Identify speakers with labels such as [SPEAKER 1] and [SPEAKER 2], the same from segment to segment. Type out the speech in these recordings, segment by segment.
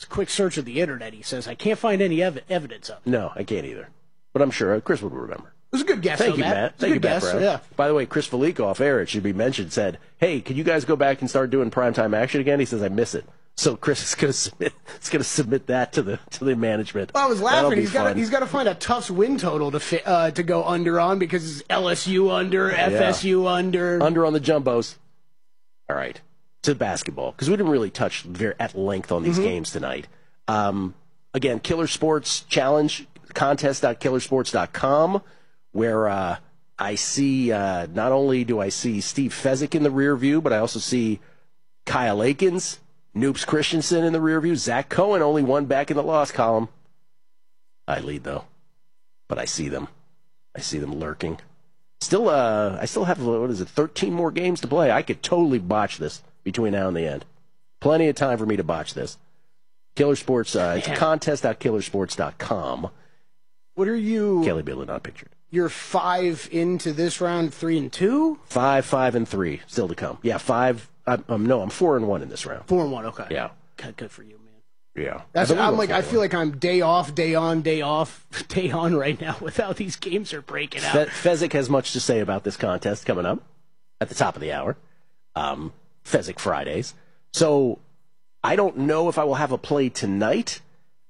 [SPEAKER 1] quick search of the internet, he says, I can't find any evidence of it.
[SPEAKER 2] No, I can't either. But I'm sure Chris would remember.
[SPEAKER 1] It was a good guess,
[SPEAKER 2] Thank you, Matt. Thank you, Matt Brown.
[SPEAKER 1] Yeah.
[SPEAKER 2] By the way, Chris Felica off air, it should be mentioned, said, hey, can you guys go back and start doing primetime action again? He says, I miss it. So Chris is going to submit that to the management.
[SPEAKER 1] Well, I was laughing. He's got to find a Tufts win total to go under on because it's LSU under, FSU under.
[SPEAKER 2] Under on the jumbos. All right. To basketball, because we didn't really touch at length on these games tonight. Again, Killer Sports Challenge, contest.killersports.com, where I see, not only do I see Steve Fezzik in the rear view, but I also see Kyle Akins, Noops Christensen in the rear view, Zach Cohen, only one back in the loss column. I lead, though, but I see them. I see them lurking. Still, I still have, 13 more games to play. I could totally botch this between now and the end. Plenty of time for me to botch this. Killer Sports, it's contest.killersports.com.
[SPEAKER 1] What are you?
[SPEAKER 2] Kelly Bailey not pictured.
[SPEAKER 1] You're 5 into this round, 3-2?
[SPEAKER 2] 5, 3, still to come. Yeah, 5. No, I'm 4-1 in this round.
[SPEAKER 1] 4-1, okay.
[SPEAKER 2] Yeah.
[SPEAKER 1] Good for you, man.
[SPEAKER 2] Yeah.
[SPEAKER 1] I feel like I'm day off, day on, day off, day on right now with how these games are breaking out.
[SPEAKER 2] Fezzik has much to say about this contest coming up at the top of the hour. Fezzik Fridays. So I don't know if I will have a play tonight.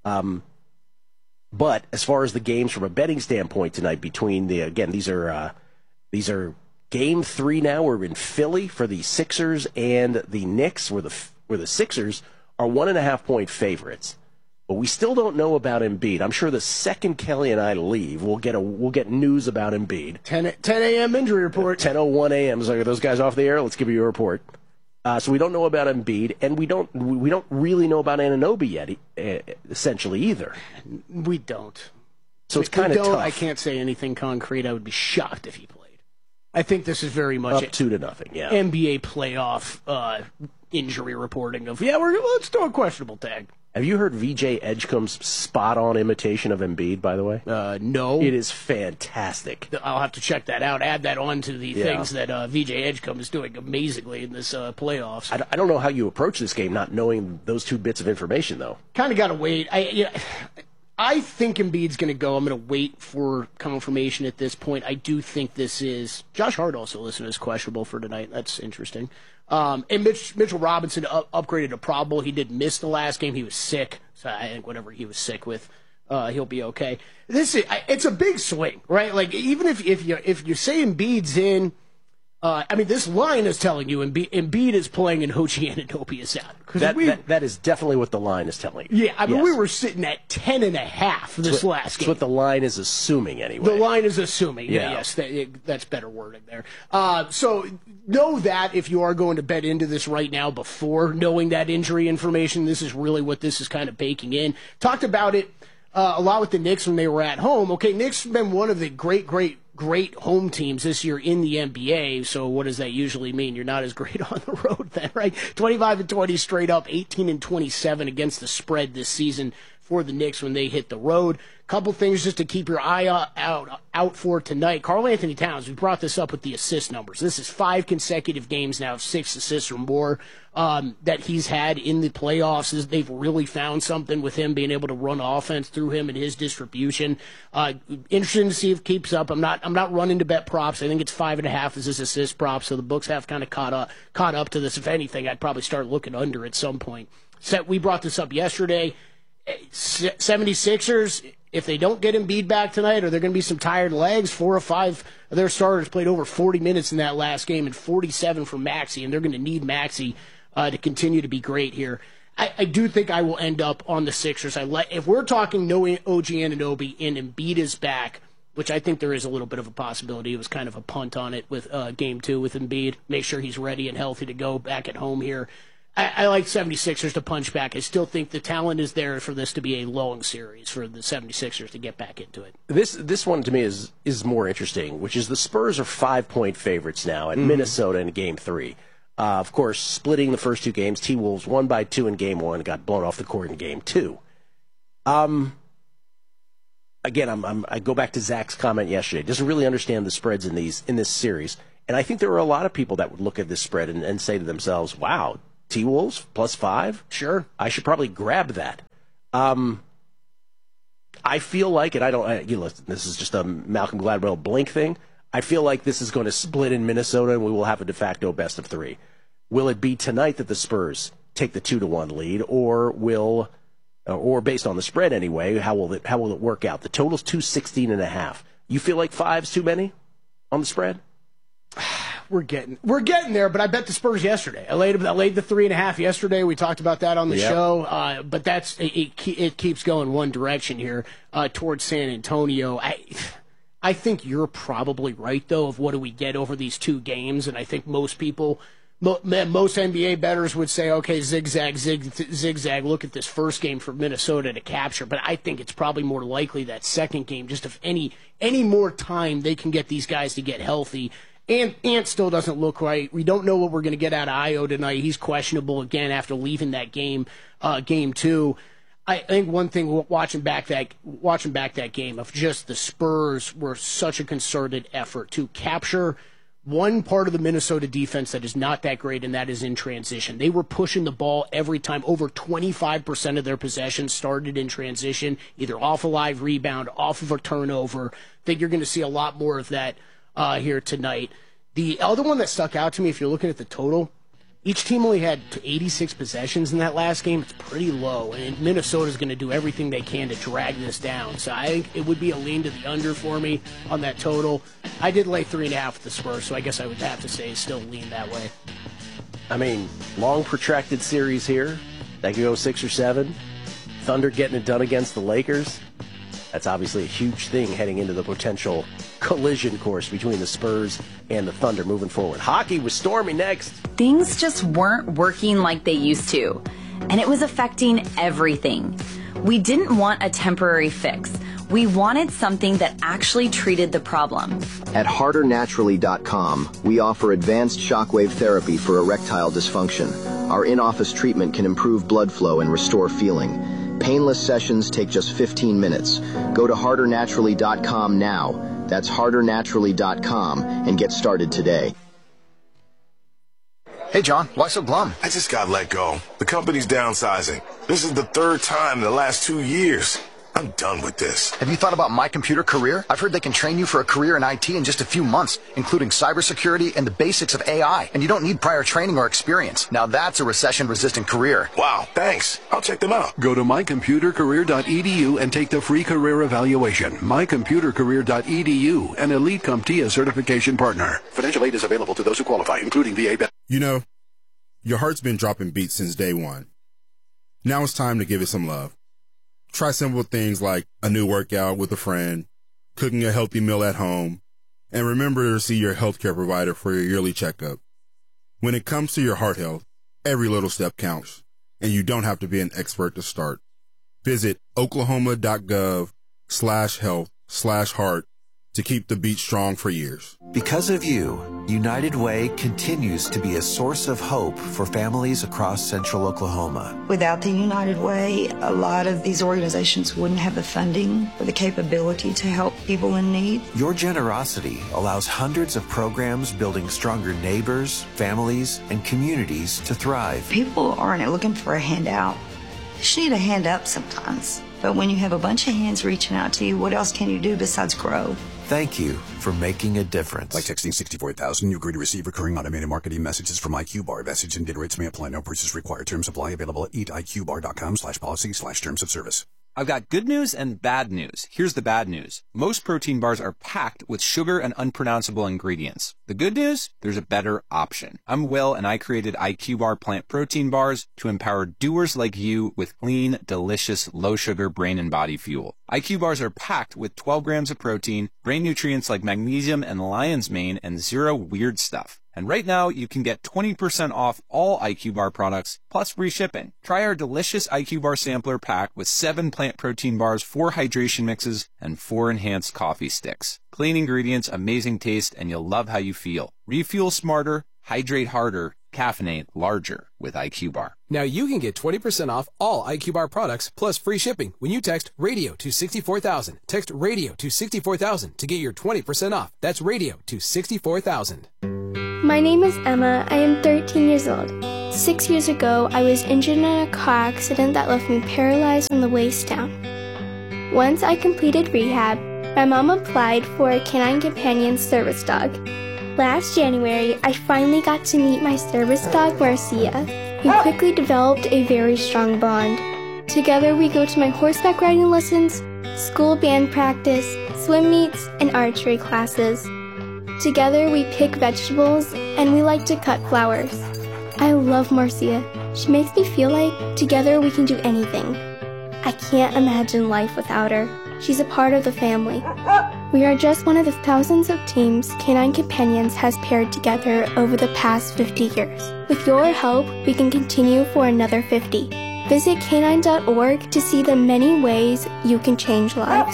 [SPEAKER 2] But as far as the games from a betting standpoint tonight, between these are game 3 now. We're in Philly for the Sixers and the Knicks, where the Sixers are 1.5-point favorites. But we still don't know about Embiid. I'm sure the second Kelly and I leave, we'll get news about Embiid.
[SPEAKER 1] 10 a.m. injury report.
[SPEAKER 2] 10:01 a.m. So are those guys off the air? Let's give you a report. So we don't know about Embiid, and we don't really know about Anunoby yet, essentially either.
[SPEAKER 1] We don't.
[SPEAKER 2] So it's kind of tough.
[SPEAKER 1] I can't say anything concrete. I would be shocked if he played. I think this is very much
[SPEAKER 2] up 2-0. Yeah.
[SPEAKER 1] NBA playoff injury reporting of let's do a questionable tag.
[SPEAKER 2] Have you heard VJ Edgecombe's spot-on imitation of Embiid, by the way?
[SPEAKER 1] No.
[SPEAKER 2] It is fantastic.
[SPEAKER 1] I'll have to check that out, add that on to the things that VJ Edgecombe is doing amazingly in this playoffs.
[SPEAKER 2] I don't know how you approach this game not knowing those two bits of information, though.
[SPEAKER 1] Kind of got to wait. I think Embiid's going to go. I'm going to wait for confirmation at this point. I do think this is... Josh Hart also listed as questionable for tonight. That's interesting. And Mitchell Robinson upgraded to probable. He did miss the last game. He was sick. So I think whatever he was sick with, he'll be okay. It's a big swing, right? Like, even if you say Embiid's in... this line is telling you Embiid is playing and OG Anunoby is out.
[SPEAKER 2] That is definitely what the line is telling you.
[SPEAKER 1] Yeah, we were sitting at 10.5 this last game.
[SPEAKER 2] That's what the line is assuming, anyway.
[SPEAKER 1] The line is assuming.
[SPEAKER 2] Yeah.
[SPEAKER 1] Yes, that's better wording there. So know that if you are going to bet into this right now before knowing that injury information, this is really what this is kind of baking in. Talked about it a lot with the Knicks when they were at home. Okay, Knicks have been one of the great home teams this year in the NBA. So what does that usually mean? You're not as great on the road then, right? 25-20 straight up, 18-27 against the spread this season for the Knicks when they hit the road. Couple things just to keep your eye out for tonight. Karl-Anthony Towns, we brought this up with the assist numbers. This is 5 consecutive games now of 6 assists or more that he's had in the playoffs. They've really found something with him being able to run offense through him and his distribution. Interesting to see if it keeps up. I'm not running to bet props. I think it's 5.5 as his assist prop, so the books have kind of caught up to this. If anything, I'd probably start looking under at some point. We brought this up yesterday. 76ers, if they don't get Embiid back tonight, are there going to be some tired legs? 4 or 5 of their starters played over 40 minutes in that last game and 47 for Maxey, and they're going to need Maxey to continue to be great here. I do think I will end up on the Sixers. If we're talking no OG Anunoby and Embiid is back, which I think there is a little bit of a possibility. It was kind of a punt on it with Game 2 with Embiid. Make sure he's ready and healthy to go back at home here. I like 76ers to punch back. I still think the talent is there for this to be a long series for the 76ers to get back into it.
[SPEAKER 2] This one to me is more interesting, which is the Spurs are 5-point favorites now at Minnesota in Game 3. Of course, splitting the first 2 games, T-Wolves won by 2 in Game 1, got blown off the court in Game 2. Again, I go back to Zach's comment yesterday. Doesn't really understand the spreads in this series, and I think there are a lot of people that would look at this spread and say to themselves, "Wow, T-Wolves +5?
[SPEAKER 1] Sure.
[SPEAKER 2] I should probably grab that." I feel like, and listen, this is just a Malcolm Gladwell blink thing. I feel like this is going to split in Minnesota, and we will have a de facto best of 3. Will it be tonight that the Spurs take the 2-1 lead, or based on the spread anyway, how will it work out? The total's 216.5. You feel like 5's too many on the spread?
[SPEAKER 1] We're getting there, but I bet the Spurs yesterday. I laid the 3.5 yesterday. We talked about that on the show. But it keeps going one direction here towards San Antonio. I think you're probably right though. Of what do we get over these 2 games? And I think most NBA bettors would say, okay, zigzag. Look at this first game for Minnesota to capture. But I think it's probably more likely that second game. Just if any more time they can get these guys to get healthy. Ant still doesn't look right. We don't know what we're going to get out of Ayo tonight. He's questionable again after leaving that game 2. I think one thing watching back that game of just the Spurs were such a concerted effort to capture one part of the Minnesota defense that is not that great, and that is in transition. They were pushing the ball every time. Over 25% of their possessions started in transition, either off a live rebound, off of a turnover. I think you're going to see a lot more of that here tonight. The other one that stuck out to me, if you're looking at the total, each team only had 86 possessions in that last game. It's pretty low, and Minnesota's going to do everything they can to drag this down. So I think it would be a lean to the under for me on that total. I did lay 3.5 with the Spurs, so I guess I would have to say still lean that way.
[SPEAKER 2] I mean, long protracted series here. That could go 6 or 7. Thunder getting it done against the Lakers. That's obviously a huge thing heading into the potential collision course between the Spurs and the Thunder moving forward. Hockey with Stormy next.
[SPEAKER 3] Things just weren't working like they used to, and it was affecting everything. We didn't want a temporary fix. We wanted something that actually treated the problem.
[SPEAKER 4] At HarderNaturally.com, we offer advanced shockwave therapy for erectile dysfunction. Our in-office treatment can improve blood flow and restore feeling. Painless sessions take just 15 minutes. Go to HarderNaturally.com now. That's HarderNaturally.com and get started today.
[SPEAKER 5] Hey, John, why so glum?
[SPEAKER 6] I just got let go. The company's downsizing. This is the 3rd time in the last 2 years. I'm done with this.
[SPEAKER 5] Have you thought about My Computer Career? I've heard they can train you for a career in IT in just a few months, including cybersecurity and the basics of AI. And you don't need prior training or experience. Now that's a recession-resistant career.
[SPEAKER 6] Wow, thanks. I'll check them out.
[SPEAKER 7] Go to mycomputercareer.edu and take the free career evaluation. Mycomputercareer.edu, an Elite CompTIA certification partner. Financial aid is available to those who qualify, including VA.
[SPEAKER 8] You know, your heart's been dropping beats since day one. Now it's time to give it some love. Try simple things like a new workout with a friend, cooking a healthy meal at home, and remember to see your healthcare provider for your yearly checkup. When it comes to your heart health, every little step counts, and you don't have to be an expert to start. Visit oklahoma.gov/health/heart to keep the beat strong for years.
[SPEAKER 9] Because of you, United Way continues to be a source of hope for families across central Oklahoma.
[SPEAKER 10] Without the United Way, a lot of these organizations wouldn't have the funding or the capability to help people in need.
[SPEAKER 9] Your generosity allows hundreds of programs building stronger neighbors, families, and communities to thrive.
[SPEAKER 10] People aren't looking for a handout. They just need a hand up sometimes. But when you have a bunch of hands reaching out to you, what else can you do besides grow?
[SPEAKER 9] Thank you for making a difference.
[SPEAKER 11] By texting 64,000, you agree to receive recurring automated marketing messages from IQ Bar. Message and data rates may apply. No purchase required. Terms apply. Available at eatiqbar.com/policy/terms of service.
[SPEAKER 12] I've got good news and bad news. Here's the bad news. Most protein bars are packed with sugar and unpronounceable ingredients. The good news? There's a better option. I'm Will, and I created IQ Bar plant protein bars to empower doers like you with clean, delicious, low-sugar brain and body fuel. IQ bars are packed with 12 grams of protein, brain nutrients like magnesium and lion's mane, and zero weird stuff. And right now, you can get 20% off all IQ Bar products, plus free shipping. Try our delicious IQ Bar sampler pack with 7 plant protein bars, 4 hydration mixes, and 4 enhanced coffee sticks. Clean ingredients, amazing taste, and you'll love how you feel. Refuel smarter, hydrate harder, caffeinate larger with IQ Bar.
[SPEAKER 13] Now you can get 20% off all IQ Bar products plus free shipping when you text RADIO to 64,000. Text RADIO to 64,000 to get your 20% off. That's RADIO to 64,000.
[SPEAKER 14] My name is Emma. I am 13 years old. 6 years ago, I was injured in a car accident that left me paralyzed from the waist down. Once I completed rehab, my mom applied for a Canine Companion service dog. Last January, I finally got to meet my service dog, Marcia. We quickly developed a very strong bond. Together, we go to my horseback riding lessons, school band practice, swim meets, and archery classes. Together, we pick vegetables, and we like to cut flowers. I love Marcia. She makes me feel like together we can do anything. I can't imagine life without her. She's a part of the family. We are just one of the thousands of teams Canine Companions has paired together over the past 50 years. With your help, we can continue for another 50. Visit canine.org to see the many ways you can change lives.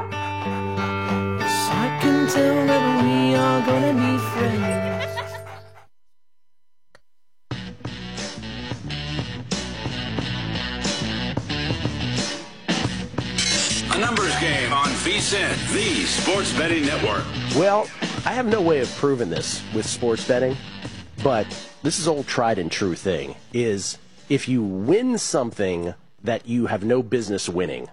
[SPEAKER 15] I can tell that we are gonna be friends.
[SPEAKER 16] A numbers game on VSiN, the sports betting network.
[SPEAKER 2] Well, I have no way of proving this with sports betting, but this is old tried and true thing, is if you win something that you have no business winning,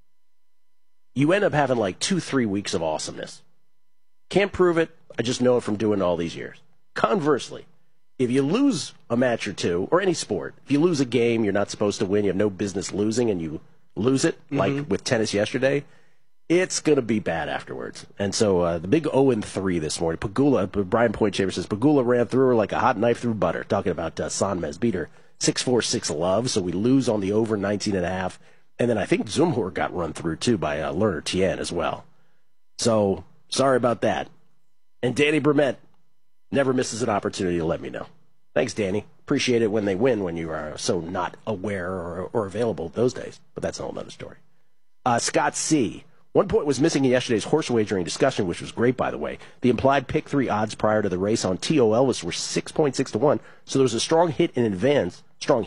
[SPEAKER 2] you end up having like 2-3 weeks of awesomeness. Can't prove it, I just know it from doing it all these years. Conversely, if you lose a match or two, or any sport, if you lose a game you're not supposed to win, you have no business losing, and you lose it, like with tennis yesterday, it's going to be bad afterwards. And so the big 0-3 this morning, Pegula, Brian Pointchaver says, Pegula ran through her like a hot knife through butter, talking about Sanmez beat her 6-4, 6-love, so we lose on the over 19.5. And then I think Zumhor got run through, too, by Lerner Tien as well. So, sorry about that. And Danny Brumett never misses an opportunity to let me know. Thanks, Danny. Appreciate it when they win, when you are so not aware or available those days. But that's a whole other story. Scott C. 1 point was missing in yesterday's horse wagering discussion, which was great, by the way. The implied pick 3 odds prior to the race on T.O. Elvis were 6.6 to 1, so there was a strong hint in advance,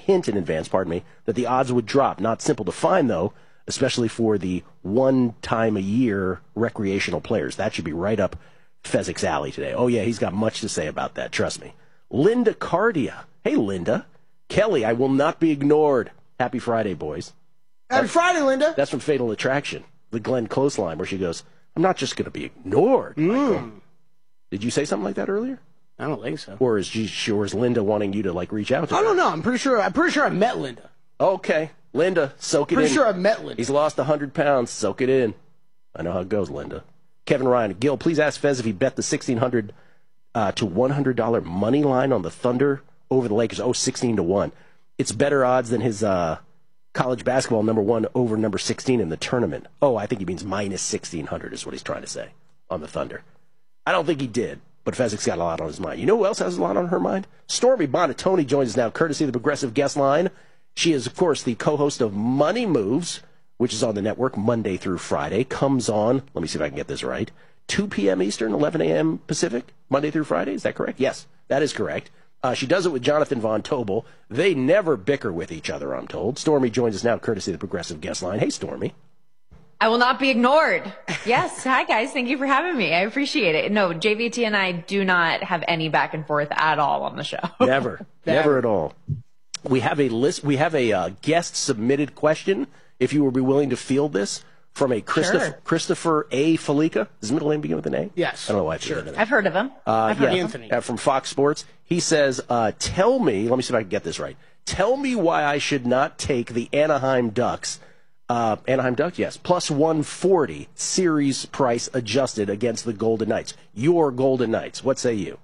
[SPEAKER 2] that the odds would drop. Not simple to find, though, especially for the one-time-a-year recreational players. That should be right up Fezzik's alley today. Oh, yeah, he's got much to say about that, trust me. Linda Cardia. Hey, Linda. Kelly, I will not be ignored. Happy Friday, boys.
[SPEAKER 1] Happy Friday, Linda.
[SPEAKER 2] That's from Fatal Attraction, the Glenn Close line, where she goes, I'm not just going to be ignored, Michael. Did you say something like that earlier?
[SPEAKER 1] I don't think so.
[SPEAKER 2] Or is Linda wanting you to, like, reach out to her?
[SPEAKER 1] I don't know. I'm pretty sure I met Linda.
[SPEAKER 2] Okay. Linda, soak it in.
[SPEAKER 1] Pretty sure I met Linda.
[SPEAKER 2] He's lost 100 pounds. Soak it in. I know how it goes, Linda. Kevin Ryan. Gil, please ask Fez if he bet the $1,600 to $100 money line on the Thunder over the Lakers. 16 to 1. It's better odds than his college basketball number 1 over number 16 in the tournament. I think he means minus 1,600 is what he's trying to say on the Thunder. I don't think he did, but Fezzik's got a lot on his mind. You know who else has a lot on her mind? Stormy Bonatoni joins us now, courtesy of the Progressive Guest Line. She is, of course, the co-host of Money Moves, which is on the network Monday through Friday. Comes on, let me see if I can get this right, 2 p.m. Eastern, 11 a.m. Pacific, Monday through Friday. Is that correct? Yes, that is correct. She does it with Jonathan Von Tobel. They never bicker with each other, I'm told. Stormy joins us now, courtesy of the Progressive Guest Line. Hey, Stormy.
[SPEAKER 17] I will not be ignored. Yes. Hi, guys. Thank you for having me. I appreciate it. No, JVT and I do not have any back and forth at all on the show. Never
[SPEAKER 2] at all. We have a list. We have a guest submitted question, if you would be willing to field this, from a Christopher A. Felica. Does his middle name begin with an A?
[SPEAKER 1] Yes.
[SPEAKER 2] I don't know why I
[SPEAKER 17] Sure. I've heard of him.
[SPEAKER 1] Anthony.
[SPEAKER 2] From Fox Sports. He says, tell me, let me see if I can get this right. Tell me why I should not take the Anaheim Ducks. Anaheim Ducks, yes. Plus 140 series price adjusted against the Golden Knights. Your Golden Knights. What say you?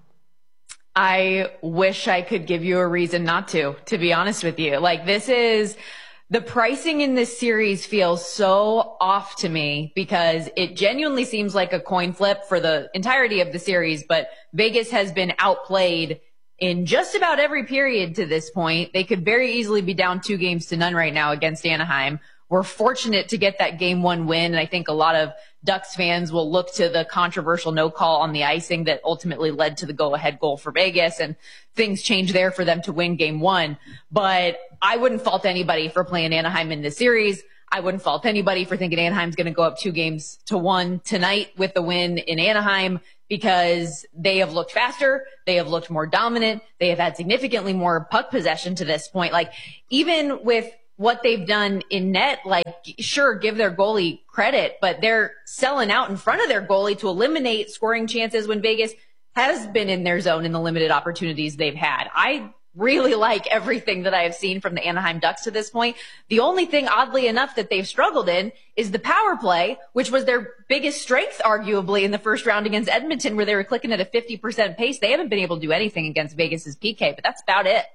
[SPEAKER 17] I wish I could give you a reason not to be honest with you. Like, the pricing in this series feels so off to me because it genuinely seems like a coin flip for the entirety of the series, but Vegas has been outplayed in just about every period to this point. They could very easily be down 2-0 right now against Anaheim. We're fortunate to get that Game 1 win, and I think a lot of Ducks fans will look to the controversial no call on the icing that ultimately led to the go-ahead goal for Vegas, and things changed there for them to win Game 1. But I wouldn't fault anybody for playing Anaheim in this series. I wouldn't fault anybody for thinking Anaheim's going to go up 2-1 tonight with the win in Anaheim, because they have looked faster. They have looked more dominant. They have had significantly more puck possession to this point. Like, even with what they've done in net, like, sure, give their goalie credit, but they're selling out in front of their goalie to eliminate scoring chances when Vegas has been in their zone in the limited opportunities they've had. I really like everything that I have seen from the Anaheim Ducks to this point. The only thing, oddly enough, that they've struggled in is the power play, which was their biggest strength, arguably, in the first round against Edmonton, where they were clicking at a 50% pace. They haven't been able to do anything against Vegas's PK, but that's about it.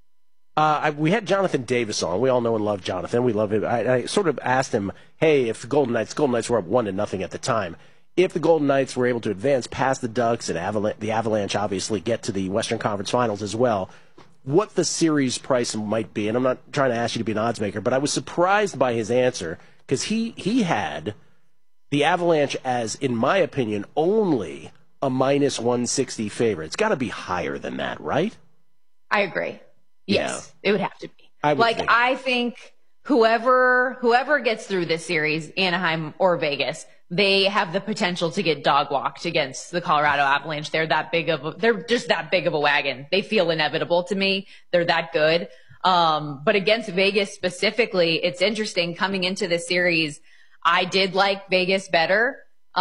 [SPEAKER 2] We had Jonathan Davis on. We all know and love Jonathan. We love him. I sort of asked him, hey, if the Golden Knights were up 1-0 at the time, if the Golden Knights were able to advance past the Ducks and the Avalanche obviously get to the Western Conference Finals as well, what the series price might be. And I'm not trying to ask you to be an odds maker, but I was surprised by his answer because he had the Avalanche as, in my opinion, only a -160 favorite. It's got to be higher than that, right?
[SPEAKER 17] I agree. Yes,
[SPEAKER 2] Yeah.
[SPEAKER 17] it would have to be.
[SPEAKER 2] I
[SPEAKER 17] think whoever gets through this series, Anaheim or Vegas, they have the potential to get dog walked against the Colorado Avalanche. They're just that big of a wagon. They feel inevitable to me. They're that good. But against Vegas specifically, it's interesting coming into this series. I did like Vegas better.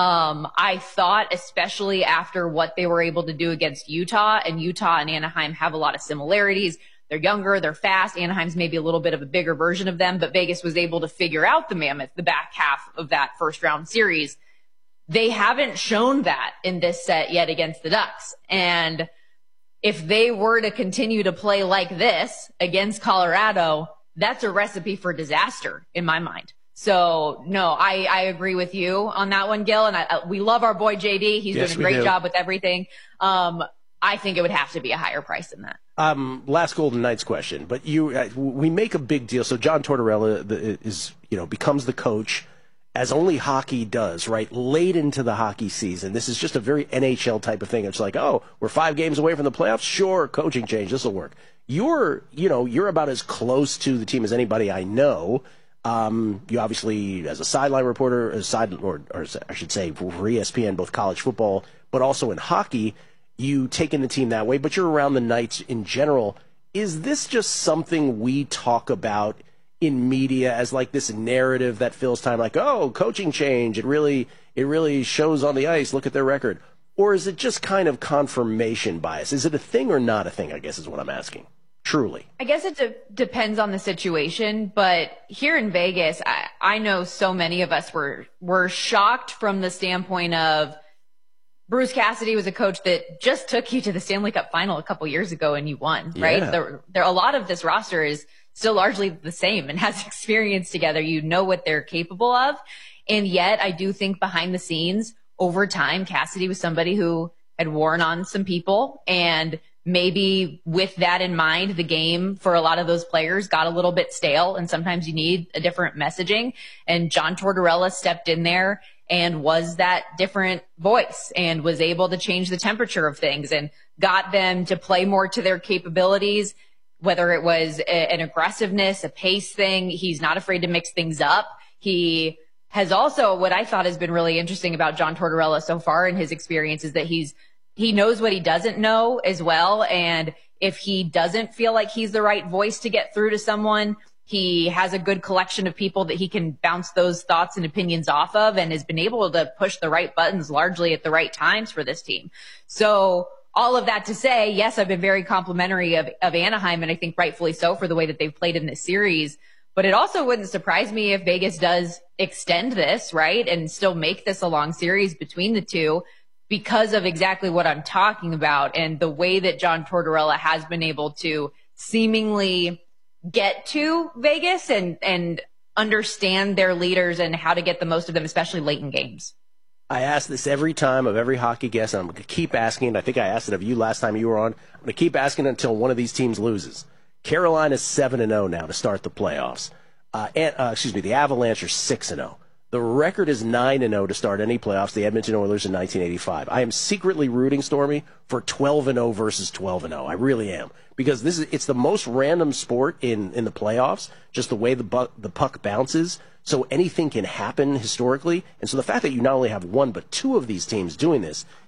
[SPEAKER 17] I thought, especially after what they were able to do against Utah, and Utah and Anaheim have a lot of similarities. They're younger, they're fast. Anaheim's maybe a little bit of a bigger version of them, but Vegas was able to figure out the Mammoth, the back half of that first round series. They haven't shown that in this set yet against the Ducks. And if they were to continue to play like this against Colorado, that's a recipe for disaster in my mind. So, no, I agree with you on that one, Gil. And we love our boy JD. He's doing a great job with everything. I think it would have to be a higher price than that.
[SPEAKER 2] Last Golden Knights question, but we make a big deal. So John Tortorella becomes the coach, as only hockey does, right? Late into the hockey season. This is just a very NHL type of thing. It's like, oh, we're 5 games away from the playoffs. Sure, coaching change, this will work. You're about as close to the team as anybody I know. You obviously, as a sideline reporter, or I should say, for ESPN, both college football, but also in hockey. You taking the team that way, but you're around the Knights in general. Is this just something we talk about in media as like this narrative that fills time, like, oh, coaching change, it really shows on the ice, look at their record? Or is it just kind of confirmation bias? Is it a thing or not a thing, I guess is what I'm asking. Truly.
[SPEAKER 17] I guess it depends on the situation, but here in Vegas, I know so many of us were shocked from the standpoint of Bruce Cassidy was a coach that just took you to the Stanley Cup final a couple years ago and you won, right?
[SPEAKER 2] Yeah.
[SPEAKER 17] A lot of this roster is still largely the same and has experience together. You know what they're capable of. And yet I do think behind the scenes, over time, Cassidy was somebody who had worn on some people, and maybe with that in mind, the game for a lot of those players got a little bit stale, and sometimes you need a different messaging. And John Tortorella stepped in there and was that different voice and was able to change the temperature of things and got them to play more to their capabilities, whether it was an aggressiveness, a pace thing. He's not afraid to mix things up. He has also, what I thought has been really interesting about John Tortorella so far in his experience, is that he knows what he doesn't know as well. And if he doesn't feel like he's the right voice to get through to someone, he has a good collection of people that he can bounce those thoughts and opinions off of, and has been able to push the right buttons largely at the right times for this team. So all of that to say, yes, I've been very complimentary of Anaheim, and I think rightfully so for the way that they've played in this series. But it also wouldn't surprise me if Vegas does extend this, right, and still make this a long series between the two, because of exactly what I'm talking about and the way that John Tortorella has been able to seemingly get to Vegas and understand their leaders and how to get the most of them, especially late in games.
[SPEAKER 2] I ask this every time of every hockey guest, and I'm going to keep asking. I think I asked it of you last time you were on. I'm going to keep asking until one of these teams loses. Carolina's 7-0 now to start the playoffs. The Avalanche are 6-0. The record is 9-0 to start any playoffs. The Edmonton Oilers in 1985. I am secretly rooting, Stormy, for 12-0 versus 12-0. I really am, because it's the most random sport in the playoffs. Just the way the puck bounces, so anything can happen historically. And so the fact that you not only have one but two of these teams doing this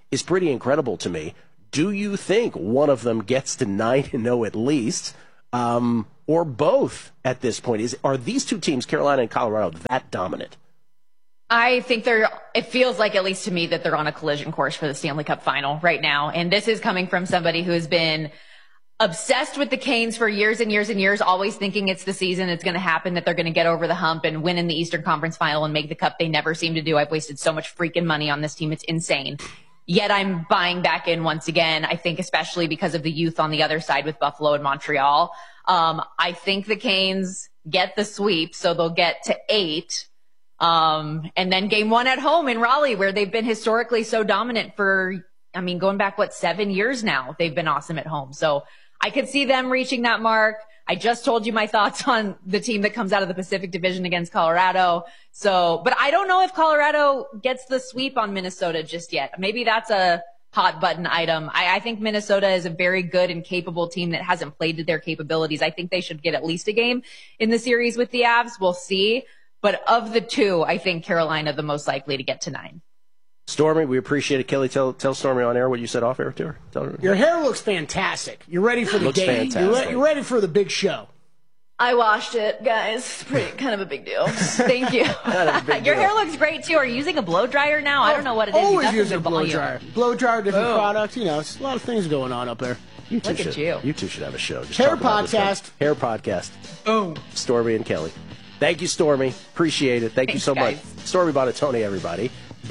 [SPEAKER 2] is pretty incredible to me. Do you think one of them gets to 9-0 at least, or both at this point? Are these two teams, Carolina and Colorado, that dominant?
[SPEAKER 17] I think it feels like, at least to me, that they're on a collision course for the Stanley Cup final right now. And this is coming from somebody who has been obsessed with the Canes for years and years and years, always thinking it's the season, it's going to happen, that they're going to get over the hump and win in the Eastern Conference final and make the cup. They never seem to do. I've wasted so much freaking money on this team. It's insane. Yet I'm buying back in once again. I think especially because of the youth on the other side with Buffalo and Montreal. I think the Canes get the sweep, so they'll get to 8. And then game 1 at home in Raleigh, where they've been historically so dominant for, going back, 7 years now, they've been awesome at home. So I could see them reaching that mark. I just told you my thoughts on the team that comes out of the Pacific Division against Colorado. So, but I don't know if Colorado gets the sweep on Minnesota just yet. Maybe that's a hot button item. I think Minnesota is a very good and capable team that hasn't played to their capabilities. I think they should get at least a game in the series with the Avs. We'll see. But of the two, I think Carolina the most likely to get to 9.
[SPEAKER 2] Stormy, we appreciate it. Kelly, tell Stormy on air what you said off air to her. Tell her.
[SPEAKER 1] Your hair looks fantastic. You're ready for the game. You're ready for the big show.
[SPEAKER 17] I washed it, guys. It's kind of a big deal. Thank you. Your hair looks great too. Are you using a blow dryer now? I don't know what it is.
[SPEAKER 1] Always using a blow dryer. Blow dryer, different products. It's a lot of things going on up there.
[SPEAKER 2] Look at you. You two should have a show. Just
[SPEAKER 1] hair podcast.
[SPEAKER 2] Hair podcast.
[SPEAKER 1] Boom.
[SPEAKER 2] Stormy and Kelly. Thank you, Stormy. Appreciate it. Thank you so much. Stormy Buonantony, everybody.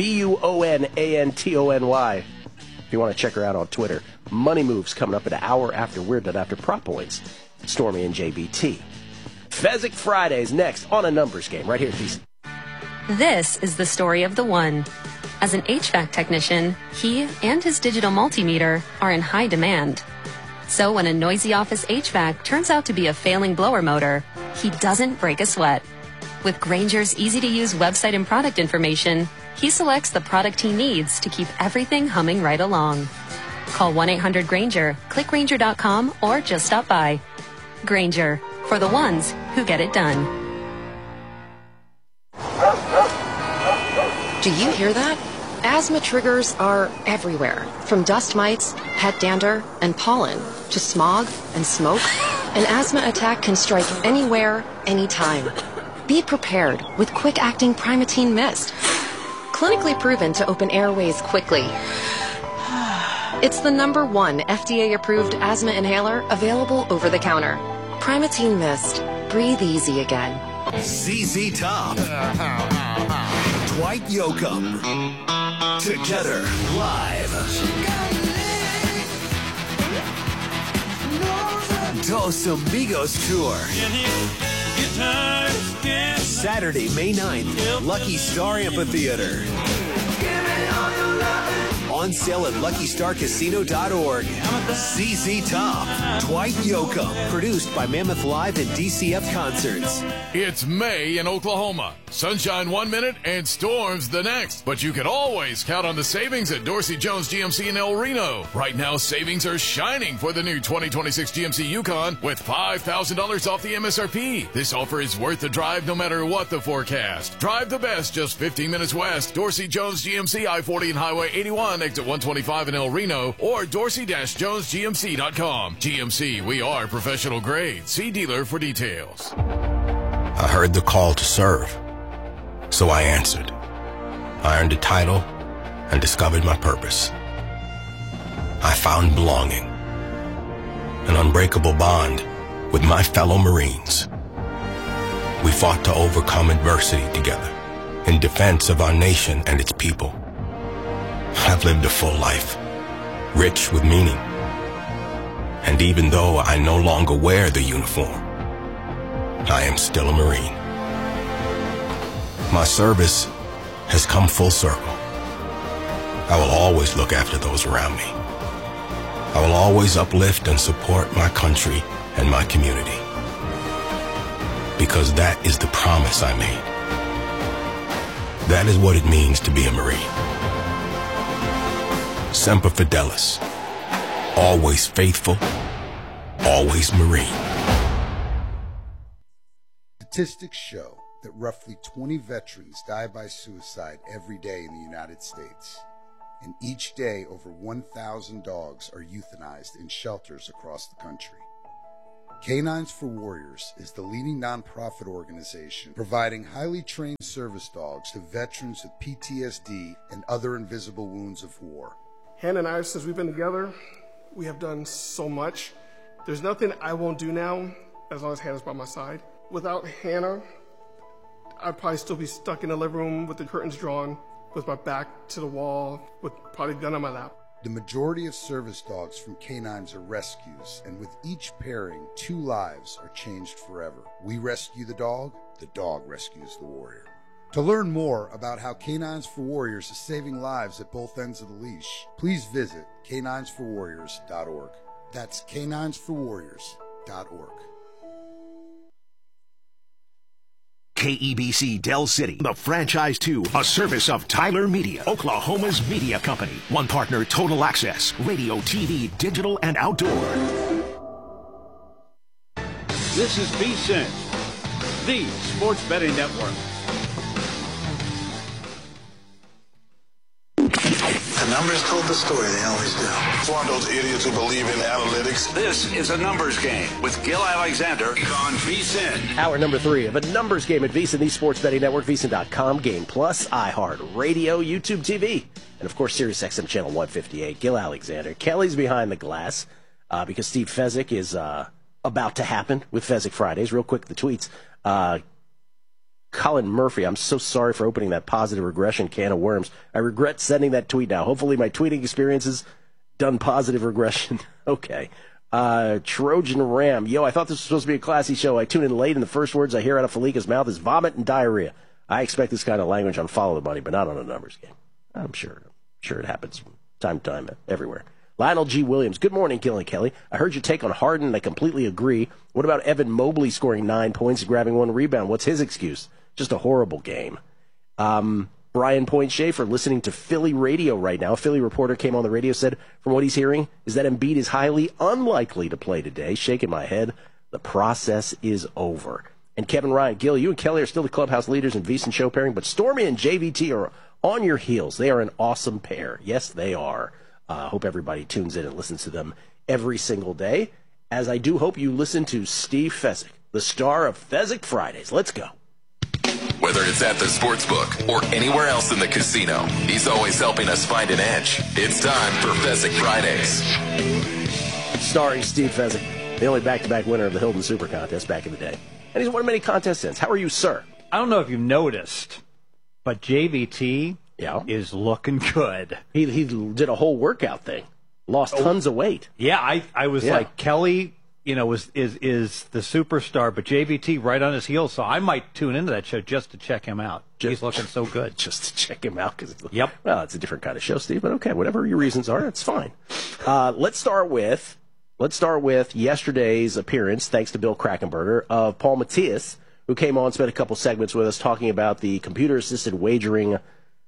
[SPEAKER 2] Buonantony. If you want to check her out on Twitter. Money Moves coming up an hour after We're Done After Prop Points. Stormy and JBT. Fezzik Fridays next on A Numbers Game right here at VC.
[SPEAKER 18] This is the story of the one. As an HVAC technician, he and his digital multimeter are in high demand. So when a noisy office HVAC turns out to be a failing blower motor, he doesn't break a sweat. With Grainger's easy-to-use website and product information, he selects the product he needs to keep everything humming right along. Call 1-800-GRAINGER, click Grainger.com, or just stop by. Grainger, for the ones who get it done.
[SPEAKER 19] Do you hear that? Asthma triggers are everywhere, from dust mites, pet dander, and pollen, to smog and smoke. An asthma attack can strike anywhere, anytime. Be prepared with quick-acting Primatene Mist. Clinically proven to open airways quickly. It's the #1 FDA-approved asthma inhaler available over the counter. Primatene Mist. Breathe easy again.
[SPEAKER 20] ZZ Top. Dwight Yoakam. Together live. Dos Amigos Tour. Saturday, May 9th, Lucky Star Amphitheater. On sale at LuckyStarCasino.org. ZZ Top. Dwight Yoakam. Produced by Mammoth Live and DCF Concerts.
[SPEAKER 21] It's May in Oklahoma. Sunshine 1 minute and storms the next. But you can always count on the savings at Dorsey Jones GMC in El Reno. Right now, savings are shining for the new 2026 GMC Yukon with $5,000 off the MSRP. This offer is worth the drive no matter what the forecast. Drive the best just 15 minutes west. Dorsey Jones GMC, I-40 and Highway 81, exit 125 in El Reno, or dorsey-jonesgmc.com. GMC, we are professional grade. See dealer for details.
[SPEAKER 22] I heard the call to serve, so I answered. I earned a title and discovered my purpose. I found belonging, an unbreakable bond with my fellow Marines. We fought to overcome adversity together in defense of our nation and its people. I've lived a full life, rich with meaning. And even though I no longer wear the uniform, I am still a Marine. My service has come full circle. I will always look after those around me. I will always uplift and support my country and my community. Because that is the promise I made. That is what it means to be a Marine. Semper Fidelis. Always faithful, always Marine.
[SPEAKER 23] Statistics show that roughly 20 veterans die by suicide every day in the United States. and each day over 1,000 dogs are euthanized in shelters across the country. Canines for Warriors is the leading nonprofit organization providing highly trained service dogs to veterans with PTSD and other invisible wounds of war.
[SPEAKER 3] Hannah and I, since we've been together, we have done so much. There's nothing I won't do now as long as Hannah's by my side. Without Hannah, I'd probably still be stuck in the living room with the curtains drawn, with my back to the wall, with probably a gun on my lap.
[SPEAKER 23] The majority of service dogs from Canines are rescues, and with each pairing, 2 lives are changed forever. We rescue the dog rescues the warrior. To learn more about how Canines for Warriors is saving lives at both ends of the leash, please visit caninesforwarriors.org. That's caninesforwarriors.org.
[SPEAKER 4] KEBC Del City, the franchise 2, a service of Tyler Media, Oklahoma's media company. One partner, Total Access, radio, TV, digital, and outdoor.
[SPEAKER 16] This is VSiN, the Sports Betting Network.
[SPEAKER 6] The numbers told the story, they always do. It's one of those idiots who believe in analytics.
[SPEAKER 16] This is a numbers game with Gil Alexander on VSiN.
[SPEAKER 2] Hour number 3 of a numbers game at VSiN, the Sports Betting Network, VSiN.com, Game Plus, iHeart Radio, YouTube TV, and of course SiriusXM Channel 158. Gil Alexander. Kelly's behind the glass because Steve Fezzik is about to happen with Fezzik Fridays. Real quick, the tweets. Colin Murphy, I'm so sorry for opening that positive regression can of worms. I regret sending that tweet now. Hopefully my tweeting experience has done positive regression. Okay. Trojan Ram. Yo, I thought this was supposed to be a classy show. I tune in late, and the first words I hear out of Falika's mouth is vomit and diarrhea. I expect this kind of language on Follow the Money, but not on a numbers game. I'm sure it happens from time to time everywhere. Lionel G. Williams. Good morning, Gil and Kelly. I heard your take on Harden, and I completely agree. What about Evan Mobley scoring 9 points and grabbing 1 rebound? What's his excuse? Just a horrible game. Brian Point Schaefer, listening to Philly radio right now. A Philly reporter came on the radio, said from what he's hearing is that Embiid is highly unlikely to play today. Shaking my head. The process is over. And Kevin Ryan, Gil, you and Kelly are still the clubhouse leaders in VSiN show pairing, but Stormy and JVT are on your heels. They are an awesome pair. Yes, they are. Hope everybody tunes in and listens to them every single day, as I do hope you listen to Steve Fezzik, the star of Fezzik Fridays. Let's go.
[SPEAKER 5] Whether it's at the sportsbook or anywhere else in the casino, he's always helping us find an edge. It's time for Fezzik Fridays.
[SPEAKER 2] Starring Steve Fezzik, the only back-to-back winner of the Hilton Super Contest back in the day. And he's won many contests since. How are you, sir?
[SPEAKER 24] I don't know if you've noticed, but JVT is looking good.
[SPEAKER 2] He did a whole workout thing. Lost tons of weight.
[SPEAKER 24] Yeah, I was like, Kelly, is the superstar, but JVT right on his heels, so I might tune into that show just to check him out. He's looking so good.
[SPEAKER 2] Just to check him out.
[SPEAKER 24] Yep.
[SPEAKER 2] Well, it's a different kind of show, Steve, but okay, whatever your reasons are, it's fine. Let's start with yesterday's appearance, thanks to Bill Krackenberger, of Paul Matthias, who came on, spent a couple segments with us talking about the computer-assisted wagering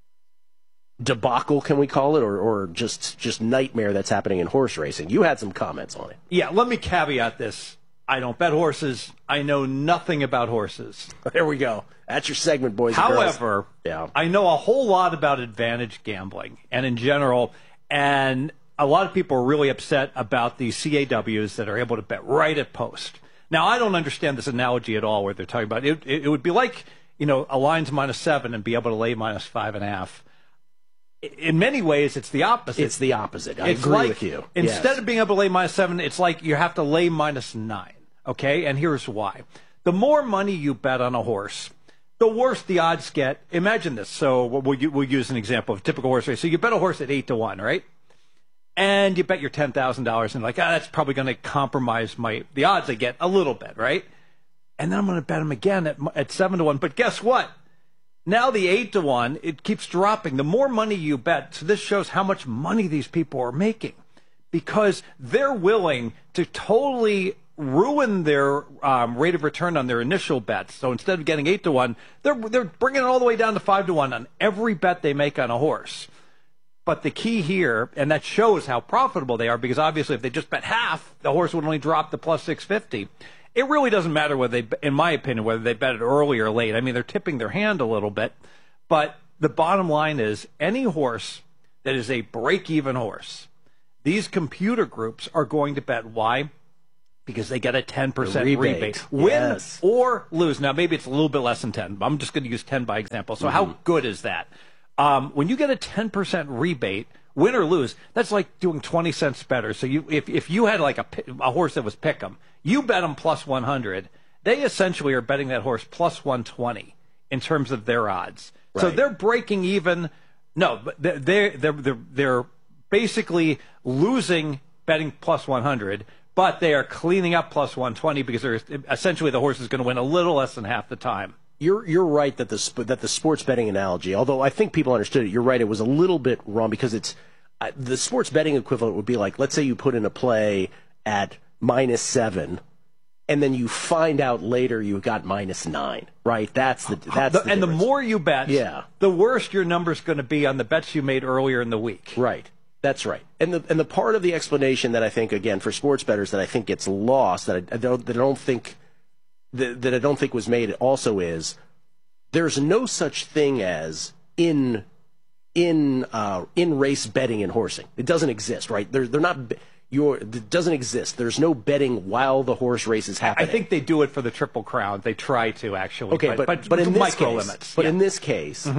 [SPEAKER 2] debacle, can we call it, or just nightmare that's happening in horse racing. You had some comments on it.
[SPEAKER 24] Yeah, let me caveat this. I don't bet horses. I know nothing about horses.
[SPEAKER 2] There we go. That's your segment, boys.
[SPEAKER 24] However, I know a whole lot about advantage gambling and in general, and a lot of people are really upset about the CAWs that are able to bet right at post. Now, I don't understand this analogy at all where they're talking about it. It would be like, a line's -7 and be able to lay -5.5. In many ways, it's the opposite.
[SPEAKER 2] It's the opposite. I agree with you.
[SPEAKER 24] Instead of being able to lay -7, it's like you have to lay -9. Okay? And here's why. The more money you bet on a horse, the worse the odds get. Imagine this. So we'll use an example of a typical horse race. So you bet a horse at 8-1, right? And you bet your $10,000 and that's probably going to compromise the odds I get a little bit, right? And then I'm going to bet them again at 7-1. But guess what? Now the 8-1, it keeps dropping. The more money you bet, so this shows how much money these people are making, because they're willing to totally ruin their rate of return on their initial bets. So instead of getting 8-1, they're bringing it all the way down to 5-1 on every bet they make on a horse. But the key here, and that shows how profitable they are, because obviously if they just bet half, the horse would only drop to +650. It really doesn't matter whether in my opinion, whether they bet it early or late. I mean, they're tipping their hand a little bit, but the bottom line is any horse that is a break-even horse, these computer groups are going to bet. Why? Because they get a 10% rebate. Win or lose. Now, maybe it's a little bit less than 10. But I'm just going to use 10 by example. So how good is that? When you get a 10% rebate, win or lose, that's like doing 20 cents better. So if you had like a horse that was pick'em, you bet them plus 100. They essentially are betting that horse plus 120 in terms of their odds. Right. So they're breaking even. No, but they're basically losing betting plus 100. But they are cleaning up plus 120 because essentially the horse is going to win a little less than half the time.
[SPEAKER 2] You're right that the sports betting analogy, although I think people understood it, you're right, it was a little bit wrong because it's the sports betting equivalent would be like, let's say you put in a play at -7, and then you find out later you got -9, right? That's the
[SPEAKER 24] and the more you bet, the worse your number's going to be on the bets you made earlier in the week.
[SPEAKER 2] Right. That's right. And the part of the explanation that I think, again, for sports bettors that I think gets lost, that I don't think was made also is there's no such thing as in race betting in horsing. It doesn't exist, right? It doesn't exist. There's no betting while the horse race is happening.
[SPEAKER 24] I think they do it for the Triple Crown. They try to actually.
[SPEAKER 2] Okay, but in this case, limits. But in this case,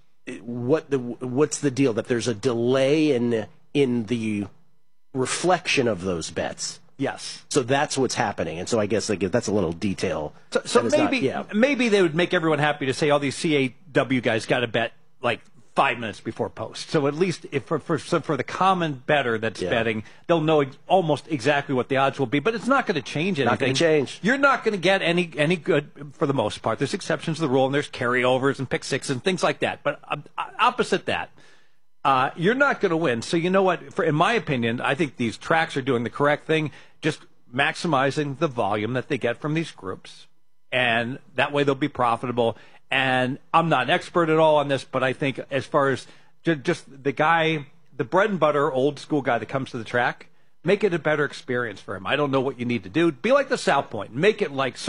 [SPEAKER 2] what's the deal? That there's a delay in the reflection of those bets.
[SPEAKER 24] Yes.
[SPEAKER 2] So that's what's happening, and so I guess that's a little detail.
[SPEAKER 24] So maybe they would make everyone happy to say all these CAW guys got to bet like 5 minutes before post. So at least for the common bettor that's betting, they'll know almost exactly what the odds will be. But it's not going to change anything.
[SPEAKER 2] Not going to change.
[SPEAKER 24] You're not going to get any good for the most part. There's exceptions to the rule, and there's carryovers and pick six and things like that. But opposite that, you're not going to win. So you know what? In my opinion, I think these tracks are doing the correct thing, just maximizing the volume that they get from these groups, and that way they'll be profitable. And I'm not an expert at all on this, but I think as far as just the guy, the bread and butter old school guy that comes to the track, make it a better experience for him. I don't know what you need to do. Be like the South Point. Make it like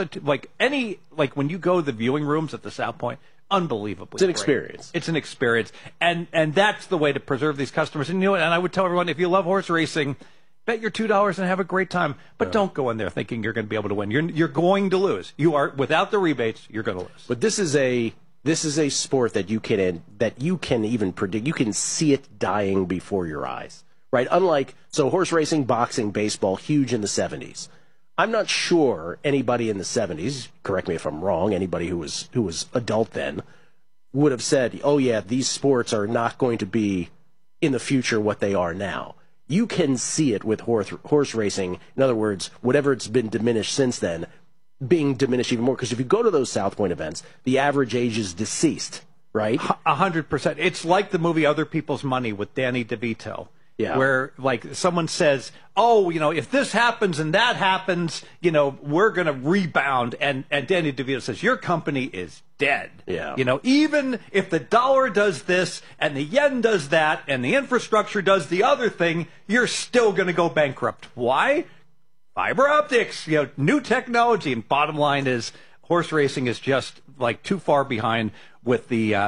[SPEAKER 24] when you go to the viewing rooms at the South Point, unbelievably
[SPEAKER 2] It's an
[SPEAKER 24] great.
[SPEAKER 2] experience.
[SPEAKER 24] It's an experience. And that's the way to preserve these customers. And you know what? And I would tell everyone, if you love horse racing, bet your $2 and have a great time. But don't go in there thinking you're going to be able to win. You're going to lose. You are, without the rebates, you're going to lose.
[SPEAKER 2] But this is a sport that you can even predict. You can see it dying before your eyes, right? Unlike horse racing, boxing, baseball, huge in the 70s. I'm not sure anybody in the 70s, correct me if I'm wrong, anybody who was adult then, would have said, oh yeah, these sports are not going to be in the future what they are now. You can see it with horse racing. In other words, whatever it's been diminished since then, being diminished even more. Because if you go to those South Point events, the average age is deceased, right?
[SPEAKER 24] 100%. It's like the movie Other People's Money with Danny DeVito.
[SPEAKER 2] Yeah.
[SPEAKER 24] Where, like, someone says, oh, if this happens and that happens, we're going to rebound. And Danny DeVito says, your company is dead.
[SPEAKER 2] Yeah.
[SPEAKER 24] Even if the dollar does this and the yen does that and the infrastructure does the other thing, you're still going to go bankrupt. Why? Fiber optics, new technology. And bottom line is, horse racing is just, like, too far behind with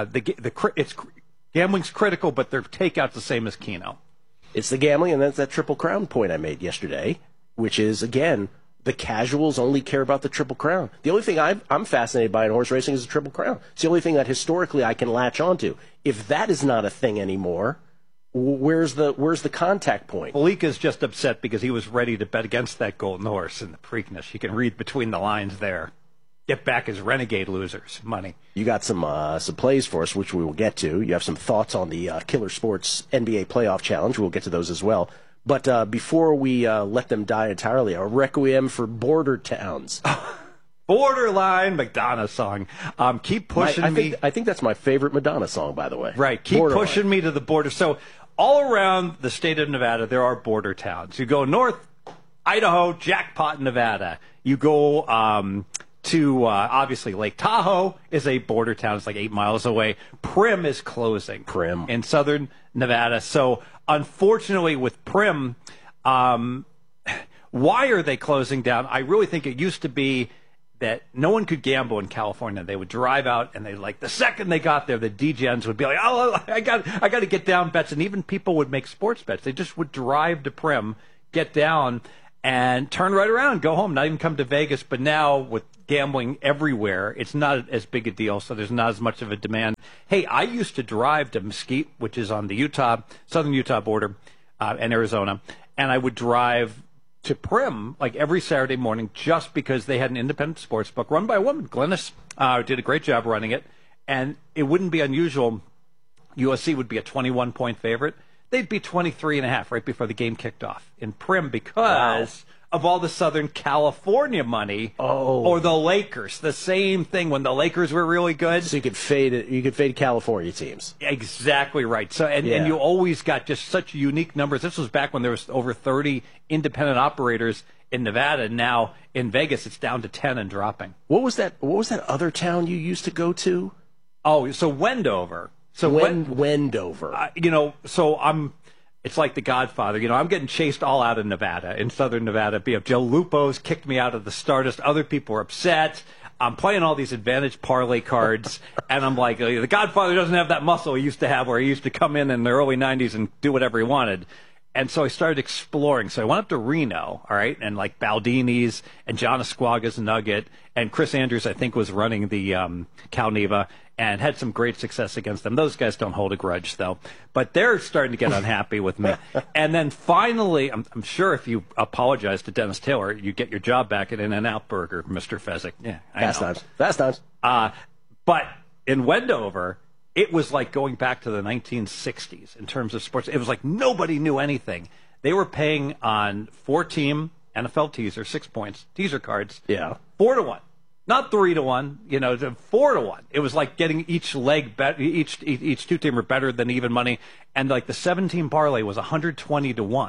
[SPEAKER 24] gambling's critical, but their takeout's the same as Keno.
[SPEAKER 2] It's the gambling, and that's that Triple Crown point I made yesterday, which is, again, the casuals only care about the Triple Crown. The only thing I'm fascinated by in horse racing is the Triple Crown. It's the only thing that historically I can latch onto. If that is not a thing anymore, where's the contact point?
[SPEAKER 24] Malika's just upset because he was ready to bet against that Golden Horse in the Preakness. You can read between the lines there. Get back his renegade losers money.
[SPEAKER 2] You got some plays for us, which we will get to. You have some thoughts on the Killer Sports NBA Playoff Challenge. We'll get to those as well. But before we let them die entirely, a requiem for border towns.
[SPEAKER 24] Borderline Madonna song. Keep pushing me.
[SPEAKER 2] I think that's my favorite Madonna song, by the way.
[SPEAKER 24] Right. Keep pushing me to the border. So all around the state of Nevada, there are border towns. You go north, Idaho, jackpot, Nevada. You go to obviously Lake Tahoe is a border town. It's like 8 miles away. Primm is closing.
[SPEAKER 2] Primm.
[SPEAKER 24] In southern Nevada. So unfortunately with Primm, why are they closing down? I really think it used to be that no one could gamble in California. They would drive out, and the second they got there, the DGens would be like, "Oh, I got to get down bets," and even people would make sports bets. They just would drive to Prim, get down, and turn right around, go home, not even come to Vegas. But now with gambling everywhere, it's not as big a deal, so there's not as much of a demand. Hey, I used to drive to Mesquite, which is on the southern Utah border, and Arizona, and I would drive to Prim like every Saturday morning just because they had an independent sports book run by a woman. Glennis did a great job running it, and it wouldn't be unusual. USC would be a 21-point favorite. They'd be 23.5 right before the game kicked off in Prim because of all the Southern California money. Or the Lakers. The same thing when the Lakers were really good.
[SPEAKER 2] So you could fade it. You could fade California teams.
[SPEAKER 24] Exactly right. So and you always got just such unique numbers. This was back when there was over 30 independent operators in Nevada. Now in Vegas, it's down to 10 and dropping.
[SPEAKER 2] What was that other town you used to go to?
[SPEAKER 24] Oh, so Wendover. So
[SPEAKER 2] Wendover.
[SPEAKER 24] It's like The Godfather. I'm getting chased all out of Nevada, in southern Nevada. Joe Lupo's kicked me out of the Stardust. Other people are upset. I'm playing all these advantage parlay cards, and I'm like, The Godfather doesn't have that muscle he used to have where he used to come in the early 90s and do whatever he wanted. And so I started exploring. So I went up to Reno, all right, and like Baldini's and John Esquaga's Nugget, and Chris Andrews, I think, was running the Cal Neva, and had some great success against them. Those guys don't hold a grudge, though. But they're starting to get unhappy with me. And then finally, I'm sure if you apologize to Dennis Taylor, you get your job back at In-N-Out Burger, Mr. Fezzik. Yeah,
[SPEAKER 2] Fast times.
[SPEAKER 24] But in Wendover, it was like going back to the 1960s in terms of sports. It was like nobody knew anything. They were paying on 4-team NFL teaser, 6 points, teaser cards.
[SPEAKER 2] Yeah.
[SPEAKER 24] 4-1. Not 3-1, 4-1. It was like getting each leg, each two-teamer better than even money. And like the 7-team parlay was 120-1.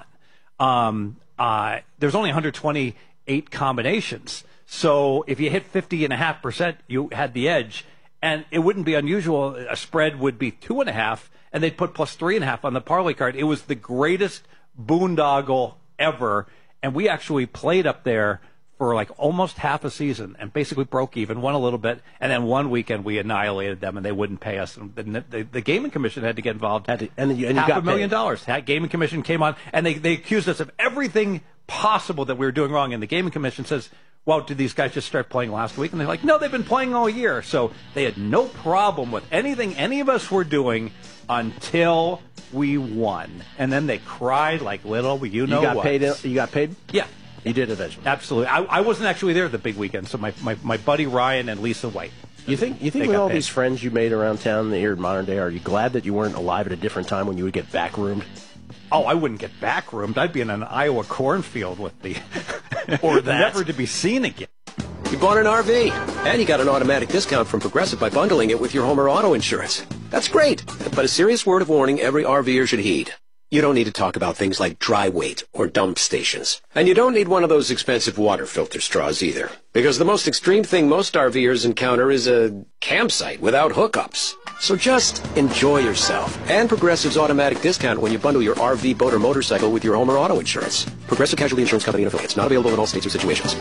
[SPEAKER 24] There's only 128 combinations. So if you hit 50.5%, you had the edge. And it wouldn't be unusual. A spread would be 2.5, and they'd put plus 3.5 on the parlay card. It was the greatest boondoggle ever. And we actually played up there for like almost half a season and basically broke even, won a little bit, and then one weekend we annihilated them and they wouldn't pay us. And the Gaming Commission had to get involved.
[SPEAKER 2] And you got
[SPEAKER 24] $500,000. Gaming Commission came on and they accused us of everything possible that we were doing wrong. And the Gaming Commission says, well, did these guys just start playing last week? And they're like, no, they've been playing all year. So they had no problem with anything any of us were doing until we won. And then they cried like little, you got
[SPEAKER 2] paid? You got paid?
[SPEAKER 24] Yeah.
[SPEAKER 2] You did eventually.
[SPEAKER 24] Absolutely. I wasn't actually there the big weekend, so my buddy Ryan and Lisa White.
[SPEAKER 2] You think with all these friends you made around town here in modern day, are you glad that you weren't alive at a different time when you would get backroomed?
[SPEAKER 24] Oh, I wouldn't get backroomed. I'd be in an Iowa cornfield with the or that. Never to be seen again.
[SPEAKER 7] You bought an RV, and you got an automatic discount from Progressive by bundling it with your home or auto insurance. That's great, but a serious word of warning every RVer should heed. You don't need to talk about things like dry weight or dump stations. And you don't need one of those expensive water filter straws either. Because the most extreme thing most RVers encounter is a campsite without hookups. So just enjoy yourself. And Progressive's automatic discount when you bundle your RV, boat, or motorcycle with your home or auto insurance. Progressive Casualty Insurance Company and affiliates. Not available in all states or situations.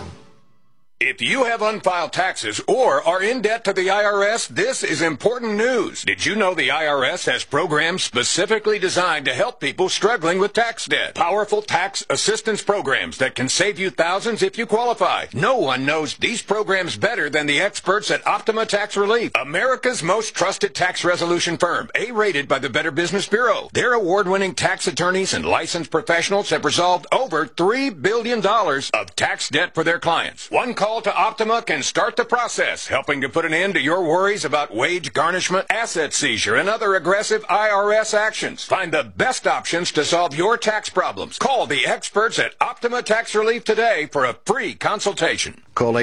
[SPEAKER 8] If you have unfiled taxes or are in debt to the IRS, this is important news. Did you know the IRS has programs specifically designed to help people struggling with tax debt? Powerful tax assistance programs that can save you thousands if you qualify. No one knows these programs better than the experts at Optima Tax Relief, America's most trusted tax resolution firm, A-rated by the Better Business Bureau. Their award-winning tax attorneys and licensed professionals have resolved over $3 billion of tax debt for their clients. One call to Optima can start the process, helping to put an end to your worries about wage garnishment, asset seizure, and other aggressive IRS actions. Find the best options to solve your tax problems. Call the experts at Optima Tax Relief today for a free consultation.
[SPEAKER 9] Call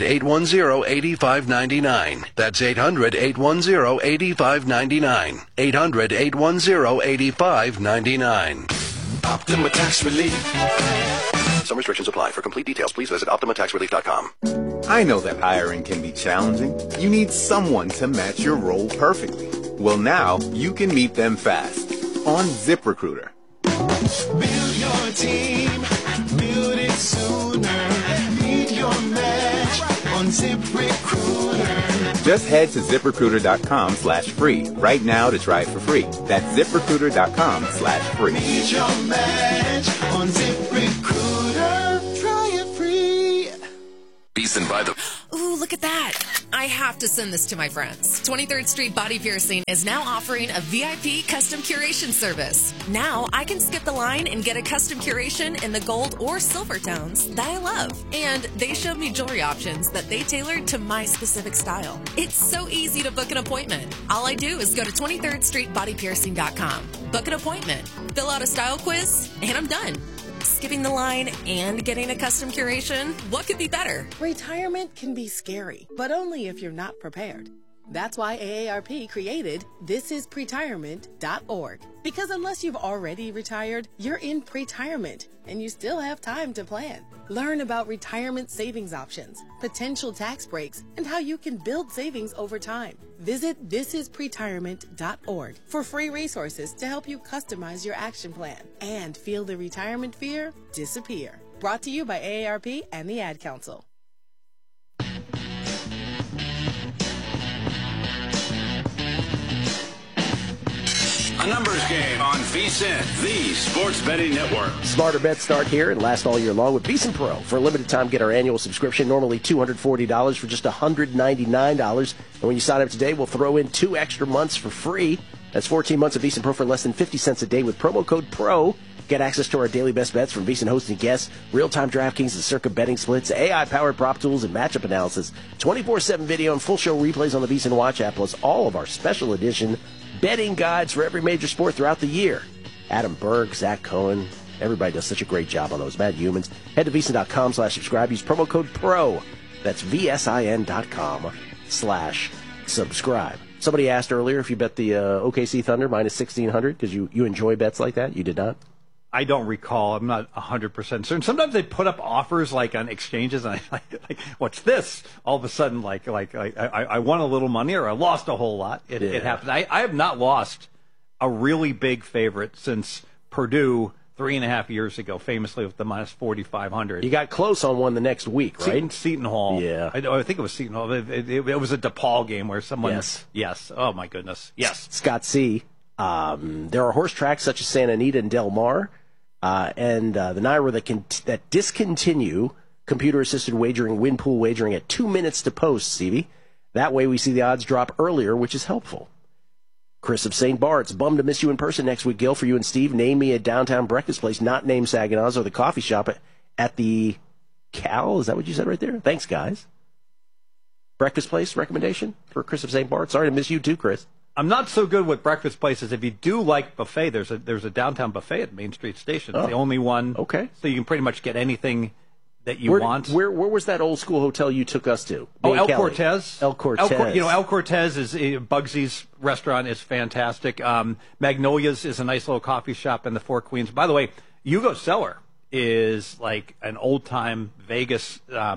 [SPEAKER 9] 800-810-8599. That's 800-810-8599. 800-810-8599.
[SPEAKER 20] Optima Tax Relief. Some restrictions apply. For complete details, please visit OptimaTaxRelief.com.
[SPEAKER 10] I know that hiring can be challenging. You need someone to match your role perfectly. Well, now you can meet them fast on ZipRecruiter.
[SPEAKER 15] Build your team, build it sooner. Meet your match on
[SPEAKER 10] ZipRecruiter. Just head to ZipRecruiter.com/free right now to try it for free. That's ZipRecruiter.com/free.
[SPEAKER 15] Meet your match on ZipRecruiter. Try it free.
[SPEAKER 5] Beeson by the...
[SPEAKER 11] Ooh, look at that. I have to send this to my friends. 23rd Street Body Piercing is now offering a VIP custom curation service. Now I can skip the line and get a custom curation in the gold or silver tones that I love. And they showed me jewelry options that they tailored to my specific style. It's so easy to book an appointment. All I do is go to 23rdstreetbodypiercing.com, book an appointment, fill out a style quiz, and I'm done. Skipping the line and getting a custom curation, what could be better?
[SPEAKER 12] Retirement can be scary, but only if you're not prepared. That's why AARP created thisispretirement.org. Because unless you've already retired, you're in pretirement, and you still have time to plan. Learn about retirement savings options, potential tax breaks, and how you can build savings over time. Visit thisispretirement.org for free resources to help you customize your action plan and feel the retirement fear disappear. Brought to you by AARP and the Ad Council.
[SPEAKER 16] A numbers game on VSiN, the sports betting network.
[SPEAKER 2] Smarter bets start here and last all year long with VSiN Pro. For a limited time, get our annual subscription, normally $240 for just $199. And when you sign up today, we'll throw in 2 extra months for free. That's 14 months of VSiN Pro for less than 50 cents a day with promo code PRO. Get access to our daily best bets from VSiN hosting guests, real-time DraftKings and Circa betting splits, AI-powered prop tools and matchup analysis, 24/7 video and full show replays on the VSiN Watch app, plus all of our special edition betting guides for every major sport throughout the year. Adam Berg, Zach Cohen, everybody does such a great job on those. Matt Humans. Head to VSiN.com/subscribe. Use promo code PRO. That's VSIN.com/subscribe. Somebody asked earlier if you bet the OKC Thunder minus 1,600 because you enjoy bets like that. You did not?
[SPEAKER 24] I don't recall. I'm not 100% certain. Sometimes they put up offers like on exchanges, and I like, what's this? All of a sudden, I won a little money or I lost a whole lot. It happened. I have not lost a really big favorite since Purdue 3.5 years ago, famously with the minus 4,500.
[SPEAKER 2] You got close on one the next week, right?
[SPEAKER 24] Seton Hall.
[SPEAKER 2] Yeah.
[SPEAKER 24] I think it was Seton Hall. It was a DePaul game where someone. Yes. Oh, my goodness. Yes.
[SPEAKER 2] Scott C. There are horse tracks such as Santa Anita and Del Mar. And the NYRA that discontinue computer-assisted wagering, win pool wagering at 2 minutes to post, Stevie. That way we see the odds drop earlier, which is helpful. Chris of St. Bart's, bummed to miss you in person next week, Gil, for you and Steve. Name me a downtown breakfast place, not named Saginaw's or the coffee shop at the Cal. Is that what you said right there? Thanks, guys. Breakfast place recommendation for Chris of St. Bart's. Sorry to miss you too, Chris.
[SPEAKER 24] I'm not so good with breakfast places. If you do like buffet, there's a downtown buffet at Main Street Station. It's the only one.
[SPEAKER 2] Okay.
[SPEAKER 24] So you can pretty much get anything that you want.
[SPEAKER 2] Where was that old school hotel you took us to?
[SPEAKER 24] El Cortez.
[SPEAKER 2] El Cortez.
[SPEAKER 24] El Cortez is Bugsy's restaurant is fantastic. Magnolia's is a nice little coffee shop in the Four Queens. By the way, Hugo Cellar is like an old time Vegas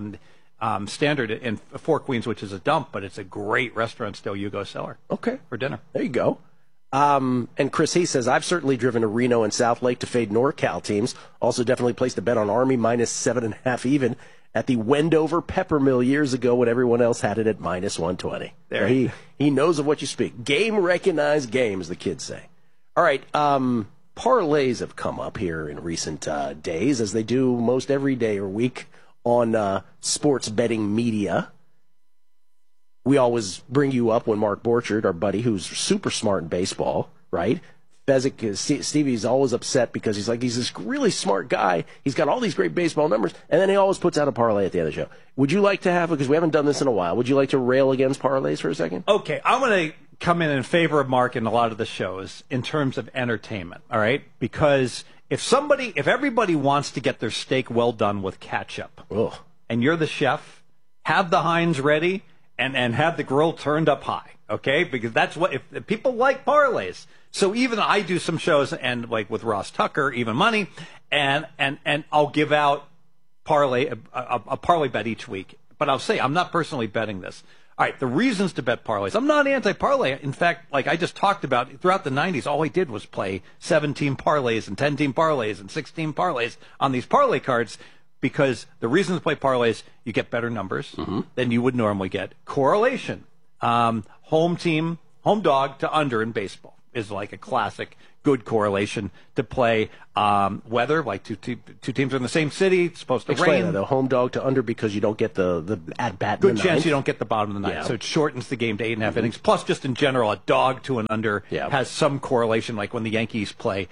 [SPEAKER 24] standard in Four Queens, which is a dump, but it's a great restaurant still, Hugo Cellar.
[SPEAKER 2] Okay.
[SPEAKER 24] For dinner.
[SPEAKER 2] There you go. And Chris He says, I've certainly driven to Reno and South Lake to fade NorCal teams. Also definitely placed a bet on Army minus 7.5 even at the Wendover Peppermill years ago when everyone else had it at minus 120. There, he knows of what you speak. Game recognized game, as the kids say. All right, parlays have come up here in recent days, as they do most every day or week on sports betting media. We always bring you up when Mark Borchard, our buddy, who's super smart in baseball, right? Fezzik, Stevie's always upset because he's this really smart guy. He's got all these great baseball numbers, and then he always puts out a parlay at the end of the show. Would you like to have, because we haven't done this in a while, would you like to rail against parlays for a second?
[SPEAKER 24] Okay, I'm going to come in favor of Mark in a lot of the shows in terms of entertainment, all right? Because if everybody wants to get their steak well done with ketchup, and you're the chef, have the Heinz ready, and have the grill turned up high, okay? Because that's what, if people like parlays. So even I do some shows, and like with Ross Tucker, Even Money, and I'll give out a parlay bet each week. But I'll say, I'm not personally betting this. All right, the reasons to bet parlays. I'm not anti-parlay. In fact, like I just talked about, throughout the 90s, all I did was play 7-team parlays and 10-team parlays and 16 parlays on these parlay cards, because the reason to play parlays, you get better numbers than you would normally get. Correlation, home dog to under in baseball is like a classic good correlation to play. Weather, like two teams are in the same city, it's supposed to
[SPEAKER 2] Explain
[SPEAKER 24] rain.
[SPEAKER 2] that, the home dog to under because you don't get the at-bat
[SPEAKER 24] Good
[SPEAKER 2] in the
[SPEAKER 24] chance
[SPEAKER 2] ninth.
[SPEAKER 24] you don't get the bottom of the ninth,
[SPEAKER 2] Yeah.
[SPEAKER 24] so it shortens the game to 8.5 innings. Plus, just in general, a dog to an under has some correlation, like when the Yankees play,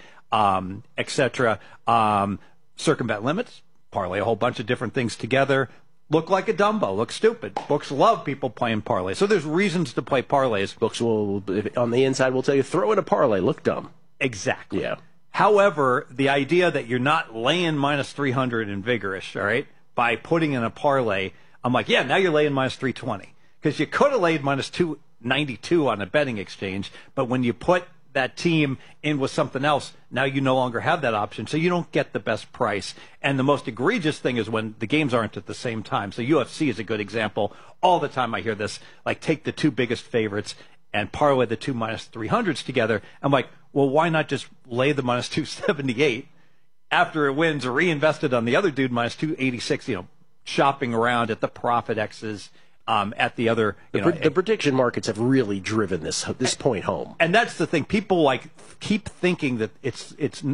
[SPEAKER 24] etc. Circumvent limits, parlay a whole bunch of different things together. Look like a Dumbo, look stupid. Books love people playing parlays, so there's reasons to play parlays.
[SPEAKER 2] Books will, on the inside, will tell you, throw in a parlay, look dumb.
[SPEAKER 24] Exactly.
[SPEAKER 2] Yeah.
[SPEAKER 24] However, the idea that you're not laying minus 300 in Vigorous, all right, by putting in a parlay, I'm like, yeah, now you're laying minus 320. Because you could have laid minus 292 on a betting exchange, but when you put that team in with something else, now you no longer have that option, so you don't get the best price. And the most egregious thing is when the games aren't at the same time. So UFC is a good example. All the time I hear this, like take the two biggest favorites and parlay the two minus 300s together. I'm like, well, why not just lay the minus 278 after it wins, reinvest it on the other dude minus 286, shopping around at the profit X's at the other.
[SPEAKER 2] The prediction markets have really driven this point home.
[SPEAKER 24] And that's the thing. People keep thinking that it's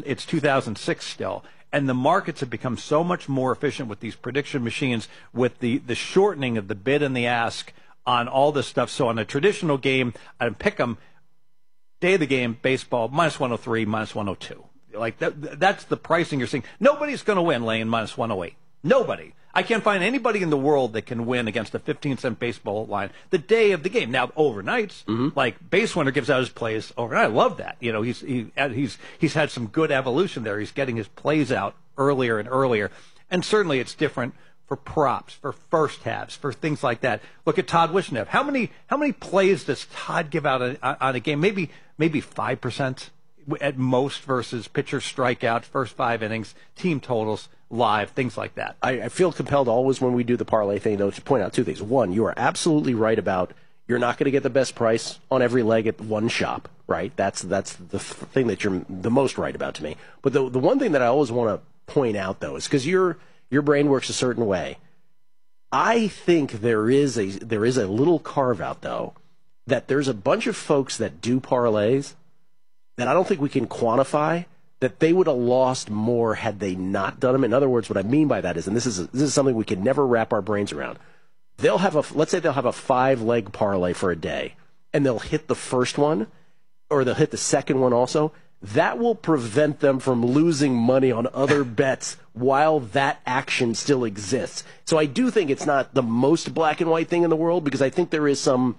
[SPEAKER 24] 2006 still. And the markets have become so much more efficient with these prediction machines, with the shortening of the bid and the ask on all this stuff. So on a traditional game, I'd pick them, day of the game, baseball, minus 103, minus 102. Like that's the pricing you're seeing. Nobody's going to win laying minus 108. Nobody. I can't find anybody in the world that can win against a 15-cent baseball line the day of the game. Now, overnights, like Base Winner gives out his plays overnight. I love that. He's had some good evolution there. He's getting his plays out earlier and earlier. And certainly it's different for props, for first halves, for things like that. Look at Todd Wishnev. How many plays does Todd give out on a game? Maybe 5% at most versus pitcher strikeout, first 5 innings, team totals, live, things like that.
[SPEAKER 2] I feel compelled always when we do the parlay thing, though, to point out two things. One, you are absolutely right about you're not going to get the best price on every leg at one shop, right? That's the thing that you're the most right about to me. But the one thing that I always want to point out, though, is because your brain works a certain way. I think there is a little carve out, though, that there's a bunch of folks that do parlays that I don't think we can quantify, that they would have lost more had they not done them. In other words, what I mean by that is, and this is something we can never wrap our brains around. Let's say they'll have a 5-leg parlay for a day, and they'll hit the first one, or they'll hit the second one also. That will prevent them from losing money on other bets while that action still exists. So I do think it's not the most black and white thing in the world, because I think there is some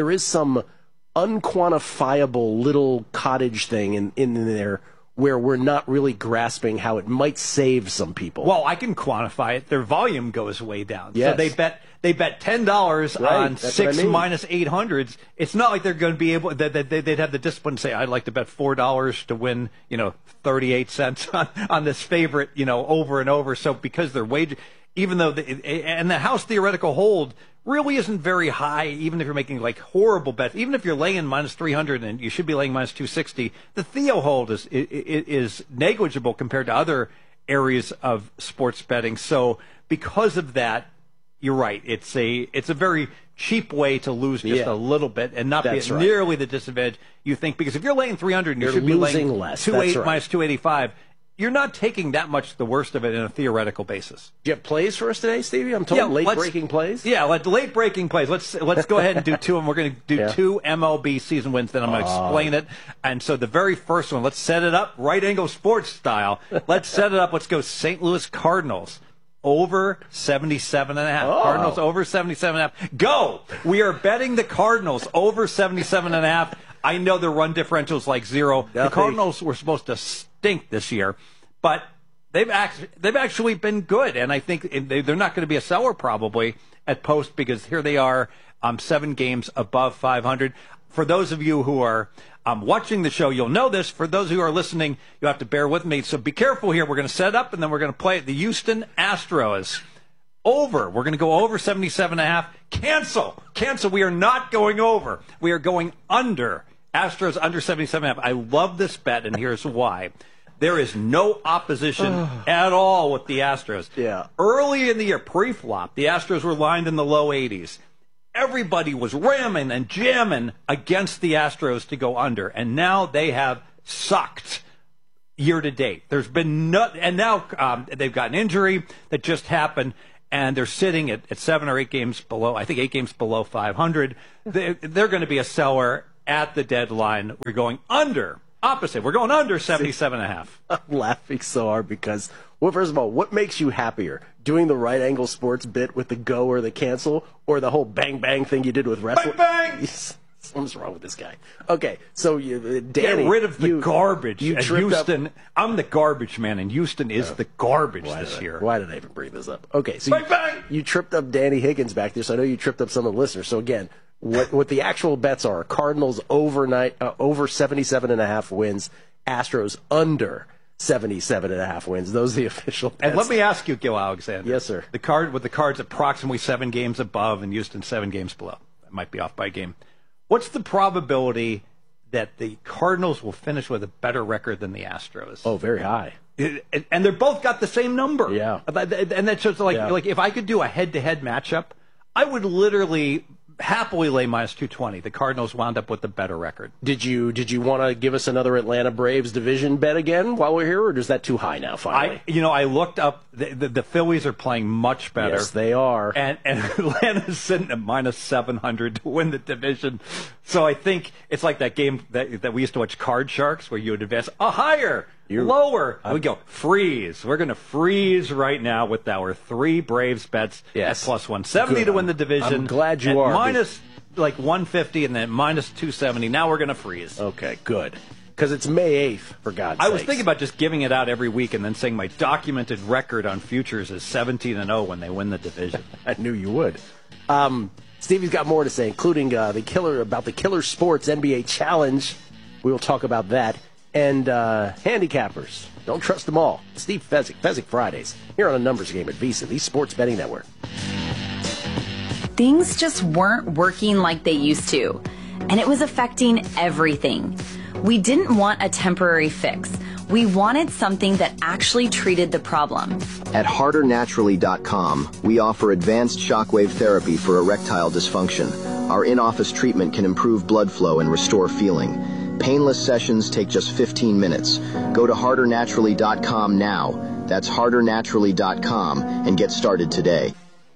[SPEAKER 2] unquantifiable little cottage thing in there where we're not really grasping how it might save some people.
[SPEAKER 24] Well, I can quantify it. Their volume goes way down.
[SPEAKER 2] Yes.
[SPEAKER 24] So they bet $10 on 6 minus 800s. It's not like they're going to be able they'd have the discipline to say, I'd like to bet $4 to win 38 cents on this favorite over and over. So because they're wagering, even though and the house theoretical hold really isn't very high, even if you're making like horrible bets. Even if you're laying minus 300 and you should be laying minus 260, the Theo hold is negligible compared to other areas of sports betting. So because of that, you're right. It's a very cheap way to lose just a little bit and not be at nearly the disadvantage you think. Because if you're laying 300 and you should be laying
[SPEAKER 2] less.
[SPEAKER 24] 280 minus 285, you're not taking that much the worst of it in a theoretical basis.
[SPEAKER 2] Do you have plays for us today, Stevie? I'm told late-breaking plays?
[SPEAKER 24] Yeah, late-breaking plays. Let's go ahead and do two, and we're going to do 2 MLB season wins, then I'm going to explain it. And so the very first one, let's set it up right angle sports style. Let's set it up. Let's go St. Louis Cardinals. Over 77.5.
[SPEAKER 2] Oh.
[SPEAKER 24] Cardinals over 77.5. Go! We are betting the Cardinals over 77.5. I know their run differential is like 0. The Cardinals were supposed to stink this year, but they've actually been good, and I think they're not going to be a seller probably at post, because here they are, 7 games above 500. For those of you who are watching the show, you'll know this. For those who are listening, you'll have to bear with me. So be careful here. We're going to set up, and then we're going to play it. The Houston Astros over. We're going to go over 77.5. Cancel. We are not going over. We are going under. Astros under 77.5. I love this bet, and here's why. There is no opposition at all with the Astros.
[SPEAKER 2] Yeah.
[SPEAKER 24] Early in the year, pre-flop, the Astros were lined in the low 80s. Everybody was ramming and jamming against the Astros to go under, and now they have sucked year to date. There's been and now they've got an injury that just happened, and they're sitting at 7 or 8 games below, I think 8 games below 500. They're going to be a seller at the deadline. We're going under. Opposite. We're going under 77.5.
[SPEAKER 2] I'm laughing so hard because, well, first of all, what makes you happier? Doing the right angle sports bit with the go or the cancel, or the whole bang bang thing you did with wrestling?
[SPEAKER 24] Bang bang!
[SPEAKER 2] Something's wrong with this guy. Okay, so Danny,
[SPEAKER 24] get rid of the garbage.
[SPEAKER 2] You
[SPEAKER 24] and
[SPEAKER 2] tripped
[SPEAKER 24] Houston, I'm the garbage man, and Houston is the garbage this year.
[SPEAKER 2] Why did I even bring this up? Okay, so you tripped up Danny Higgins back there, so I know you tripped up some of the listeners. So again, what the actual bets are: Cardinals over 77.5 wins, Astros under 77.5 wins. Those are the official bets.
[SPEAKER 24] And let me ask you, Gil Alexander.
[SPEAKER 2] Yes, sir.
[SPEAKER 24] The Cards approximately 7 games above, and Houston 7 games below. I might be off by a game. What's the probability that the Cardinals will finish with a better record than the Astros?
[SPEAKER 2] Oh, very high.
[SPEAKER 24] And they're both got the same number.
[SPEAKER 2] Yeah.
[SPEAKER 24] And that's just like if I could do a head-to-head matchup, I would literally happily lay minus 220. The Cardinals wound up with a better record.
[SPEAKER 2] Did you want to give us another Atlanta Braves division bet again while we're here, or is that too high now? Finally,
[SPEAKER 24] I looked up the Phillies are playing much better.
[SPEAKER 2] Yes, they are,
[SPEAKER 24] and Atlanta's sitting at minus 700 to win the division. So I think it's like that game that we used to watch, Card Sharks, where you would advance higher. Lower. We go freeze. We're going to freeze right now with our 3 Braves bets at plus 170 to win the division.
[SPEAKER 2] I'm glad you are.
[SPEAKER 24] Minus like 150 and then minus 270. Now we're going to freeze.
[SPEAKER 2] Okay, good. Because it's May 8th, for God's sake.
[SPEAKER 24] I was thinking about just giving it out every week and then saying my documented record on futures is 17-0 when they win the division.
[SPEAKER 2] I knew you would. Stevie's got more to say, including the Killer Sports NBA Challenge. We will talk about that. And handicappers. Don't trust them all. Steve Fezzik Fridays, here on A Numbers Game at VSiN, the Sports Betting Network.
[SPEAKER 1] Things just weren't working like they used to, and it was affecting everything. We didn't want a temporary fix. We wanted something that actually treated the problem.
[SPEAKER 13] At HarderNaturally.com, we offer advanced shockwave therapy for erectile dysfunction. Our in-office treatment can improve blood flow and restore feeling. Painless sessions take just 15 minutes. Go to HarderNaturally.com now. That's HarderNaturally.com and get started today.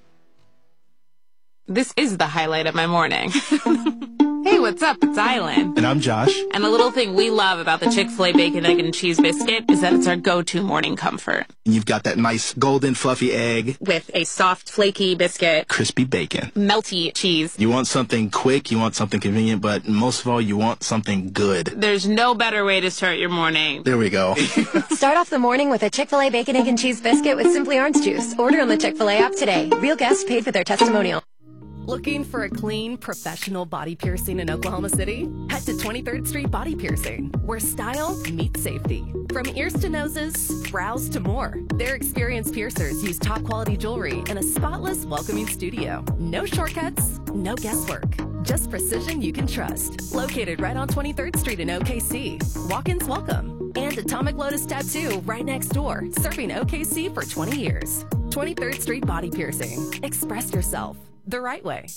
[SPEAKER 14] This is the highlight of my morning. Hey, what's up? It's Island.
[SPEAKER 17] And I'm Josh.
[SPEAKER 14] And the little thing we love about the Chick-fil-A Bacon, Egg, and Cheese Biscuit is that it's our go-to morning comfort.
[SPEAKER 17] And you've got that nice golden fluffy egg.
[SPEAKER 14] With a soft, flaky biscuit.
[SPEAKER 17] Crispy bacon.
[SPEAKER 14] Melty cheese.
[SPEAKER 17] You want something quick, you want something convenient, but most of all, you want something good.
[SPEAKER 14] There's no better way to start your morning.
[SPEAKER 17] There we go.
[SPEAKER 25] Start off the morning with a Chick-fil-A Bacon, Egg, and Cheese Biscuit with Simply Orange Juice. Order on the Chick-fil-A app today. Real guests paid for their testimonial.
[SPEAKER 11] Looking for a clean, professional body piercing in Oklahoma City? Head to 23rd Street Body Piercing, where style meets safety. From ears to noses, brows to more, their experienced piercers use top quality jewelry in a spotless, welcoming studio. No shortcuts, no guesswork, just precision you can trust. Located right on 23rd Street in OKC. Walk-ins welcome. And Atomic Lotus Tattoo right next door, serving OKC for 20 years. 23rd Street Body Piercing. Express yourself the right way.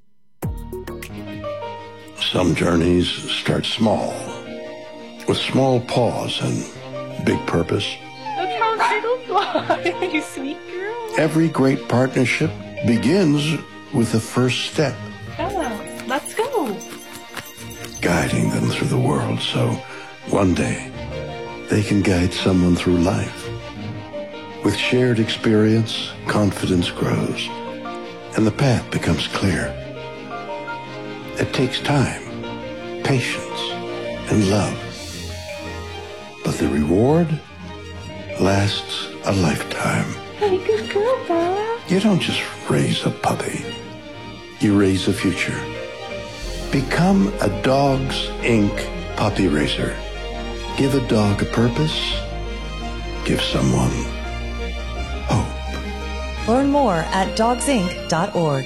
[SPEAKER 26] Some journeys start small, with small pause and big purpose.
[SPEAKER 14] That's how turtles fly, you sweet girl.
[SPEAKER 26] Every great partnership begins with the first step,
[SPEAKER 14] Oh, let's go.
[SPEAKER 26] guiding them through the world so one day they can guide someone through life. With shared experience, confidence grows, and the path becomes clear. It takes time, patience, and love. But the reward lasts a lifetime.
[SPEAKER 14] Hey, good girl, Bella.
[SPEAKER 26] You don't just raise a puppy. You raise a future. Become a Dogs Inc. puppy raiser. Give a dog a purpose. Give someone hope.
[SPEAKER 27] Learn more at dogsinc.org.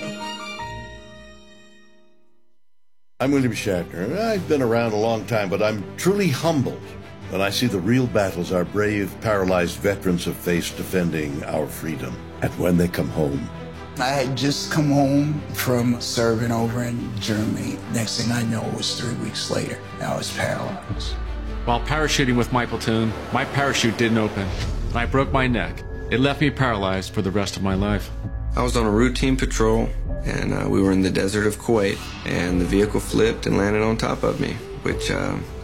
[SPEAKER 28] I'm William Shatner. I've been around a long time, but I'm truly humbled
[SPEAKER 26] when I see the real battles our brave, paralyzed veterans have faced defending our freedom. And when they come home,
[SPEAKER 3] I had just come home from serving over in Germany. Next thing I know, it was 3 weeks later. I was paralyzed.
[SPEAKER 4] While parachuting with my platoon, my parachute didn't open, and I broke my neck. It left me paralyzed for the rest of my life.
[SPEAKER 18] I was on a routine patrol, and we were in the desert of Kuwait, and the vehicle flipped and landed on top of me, which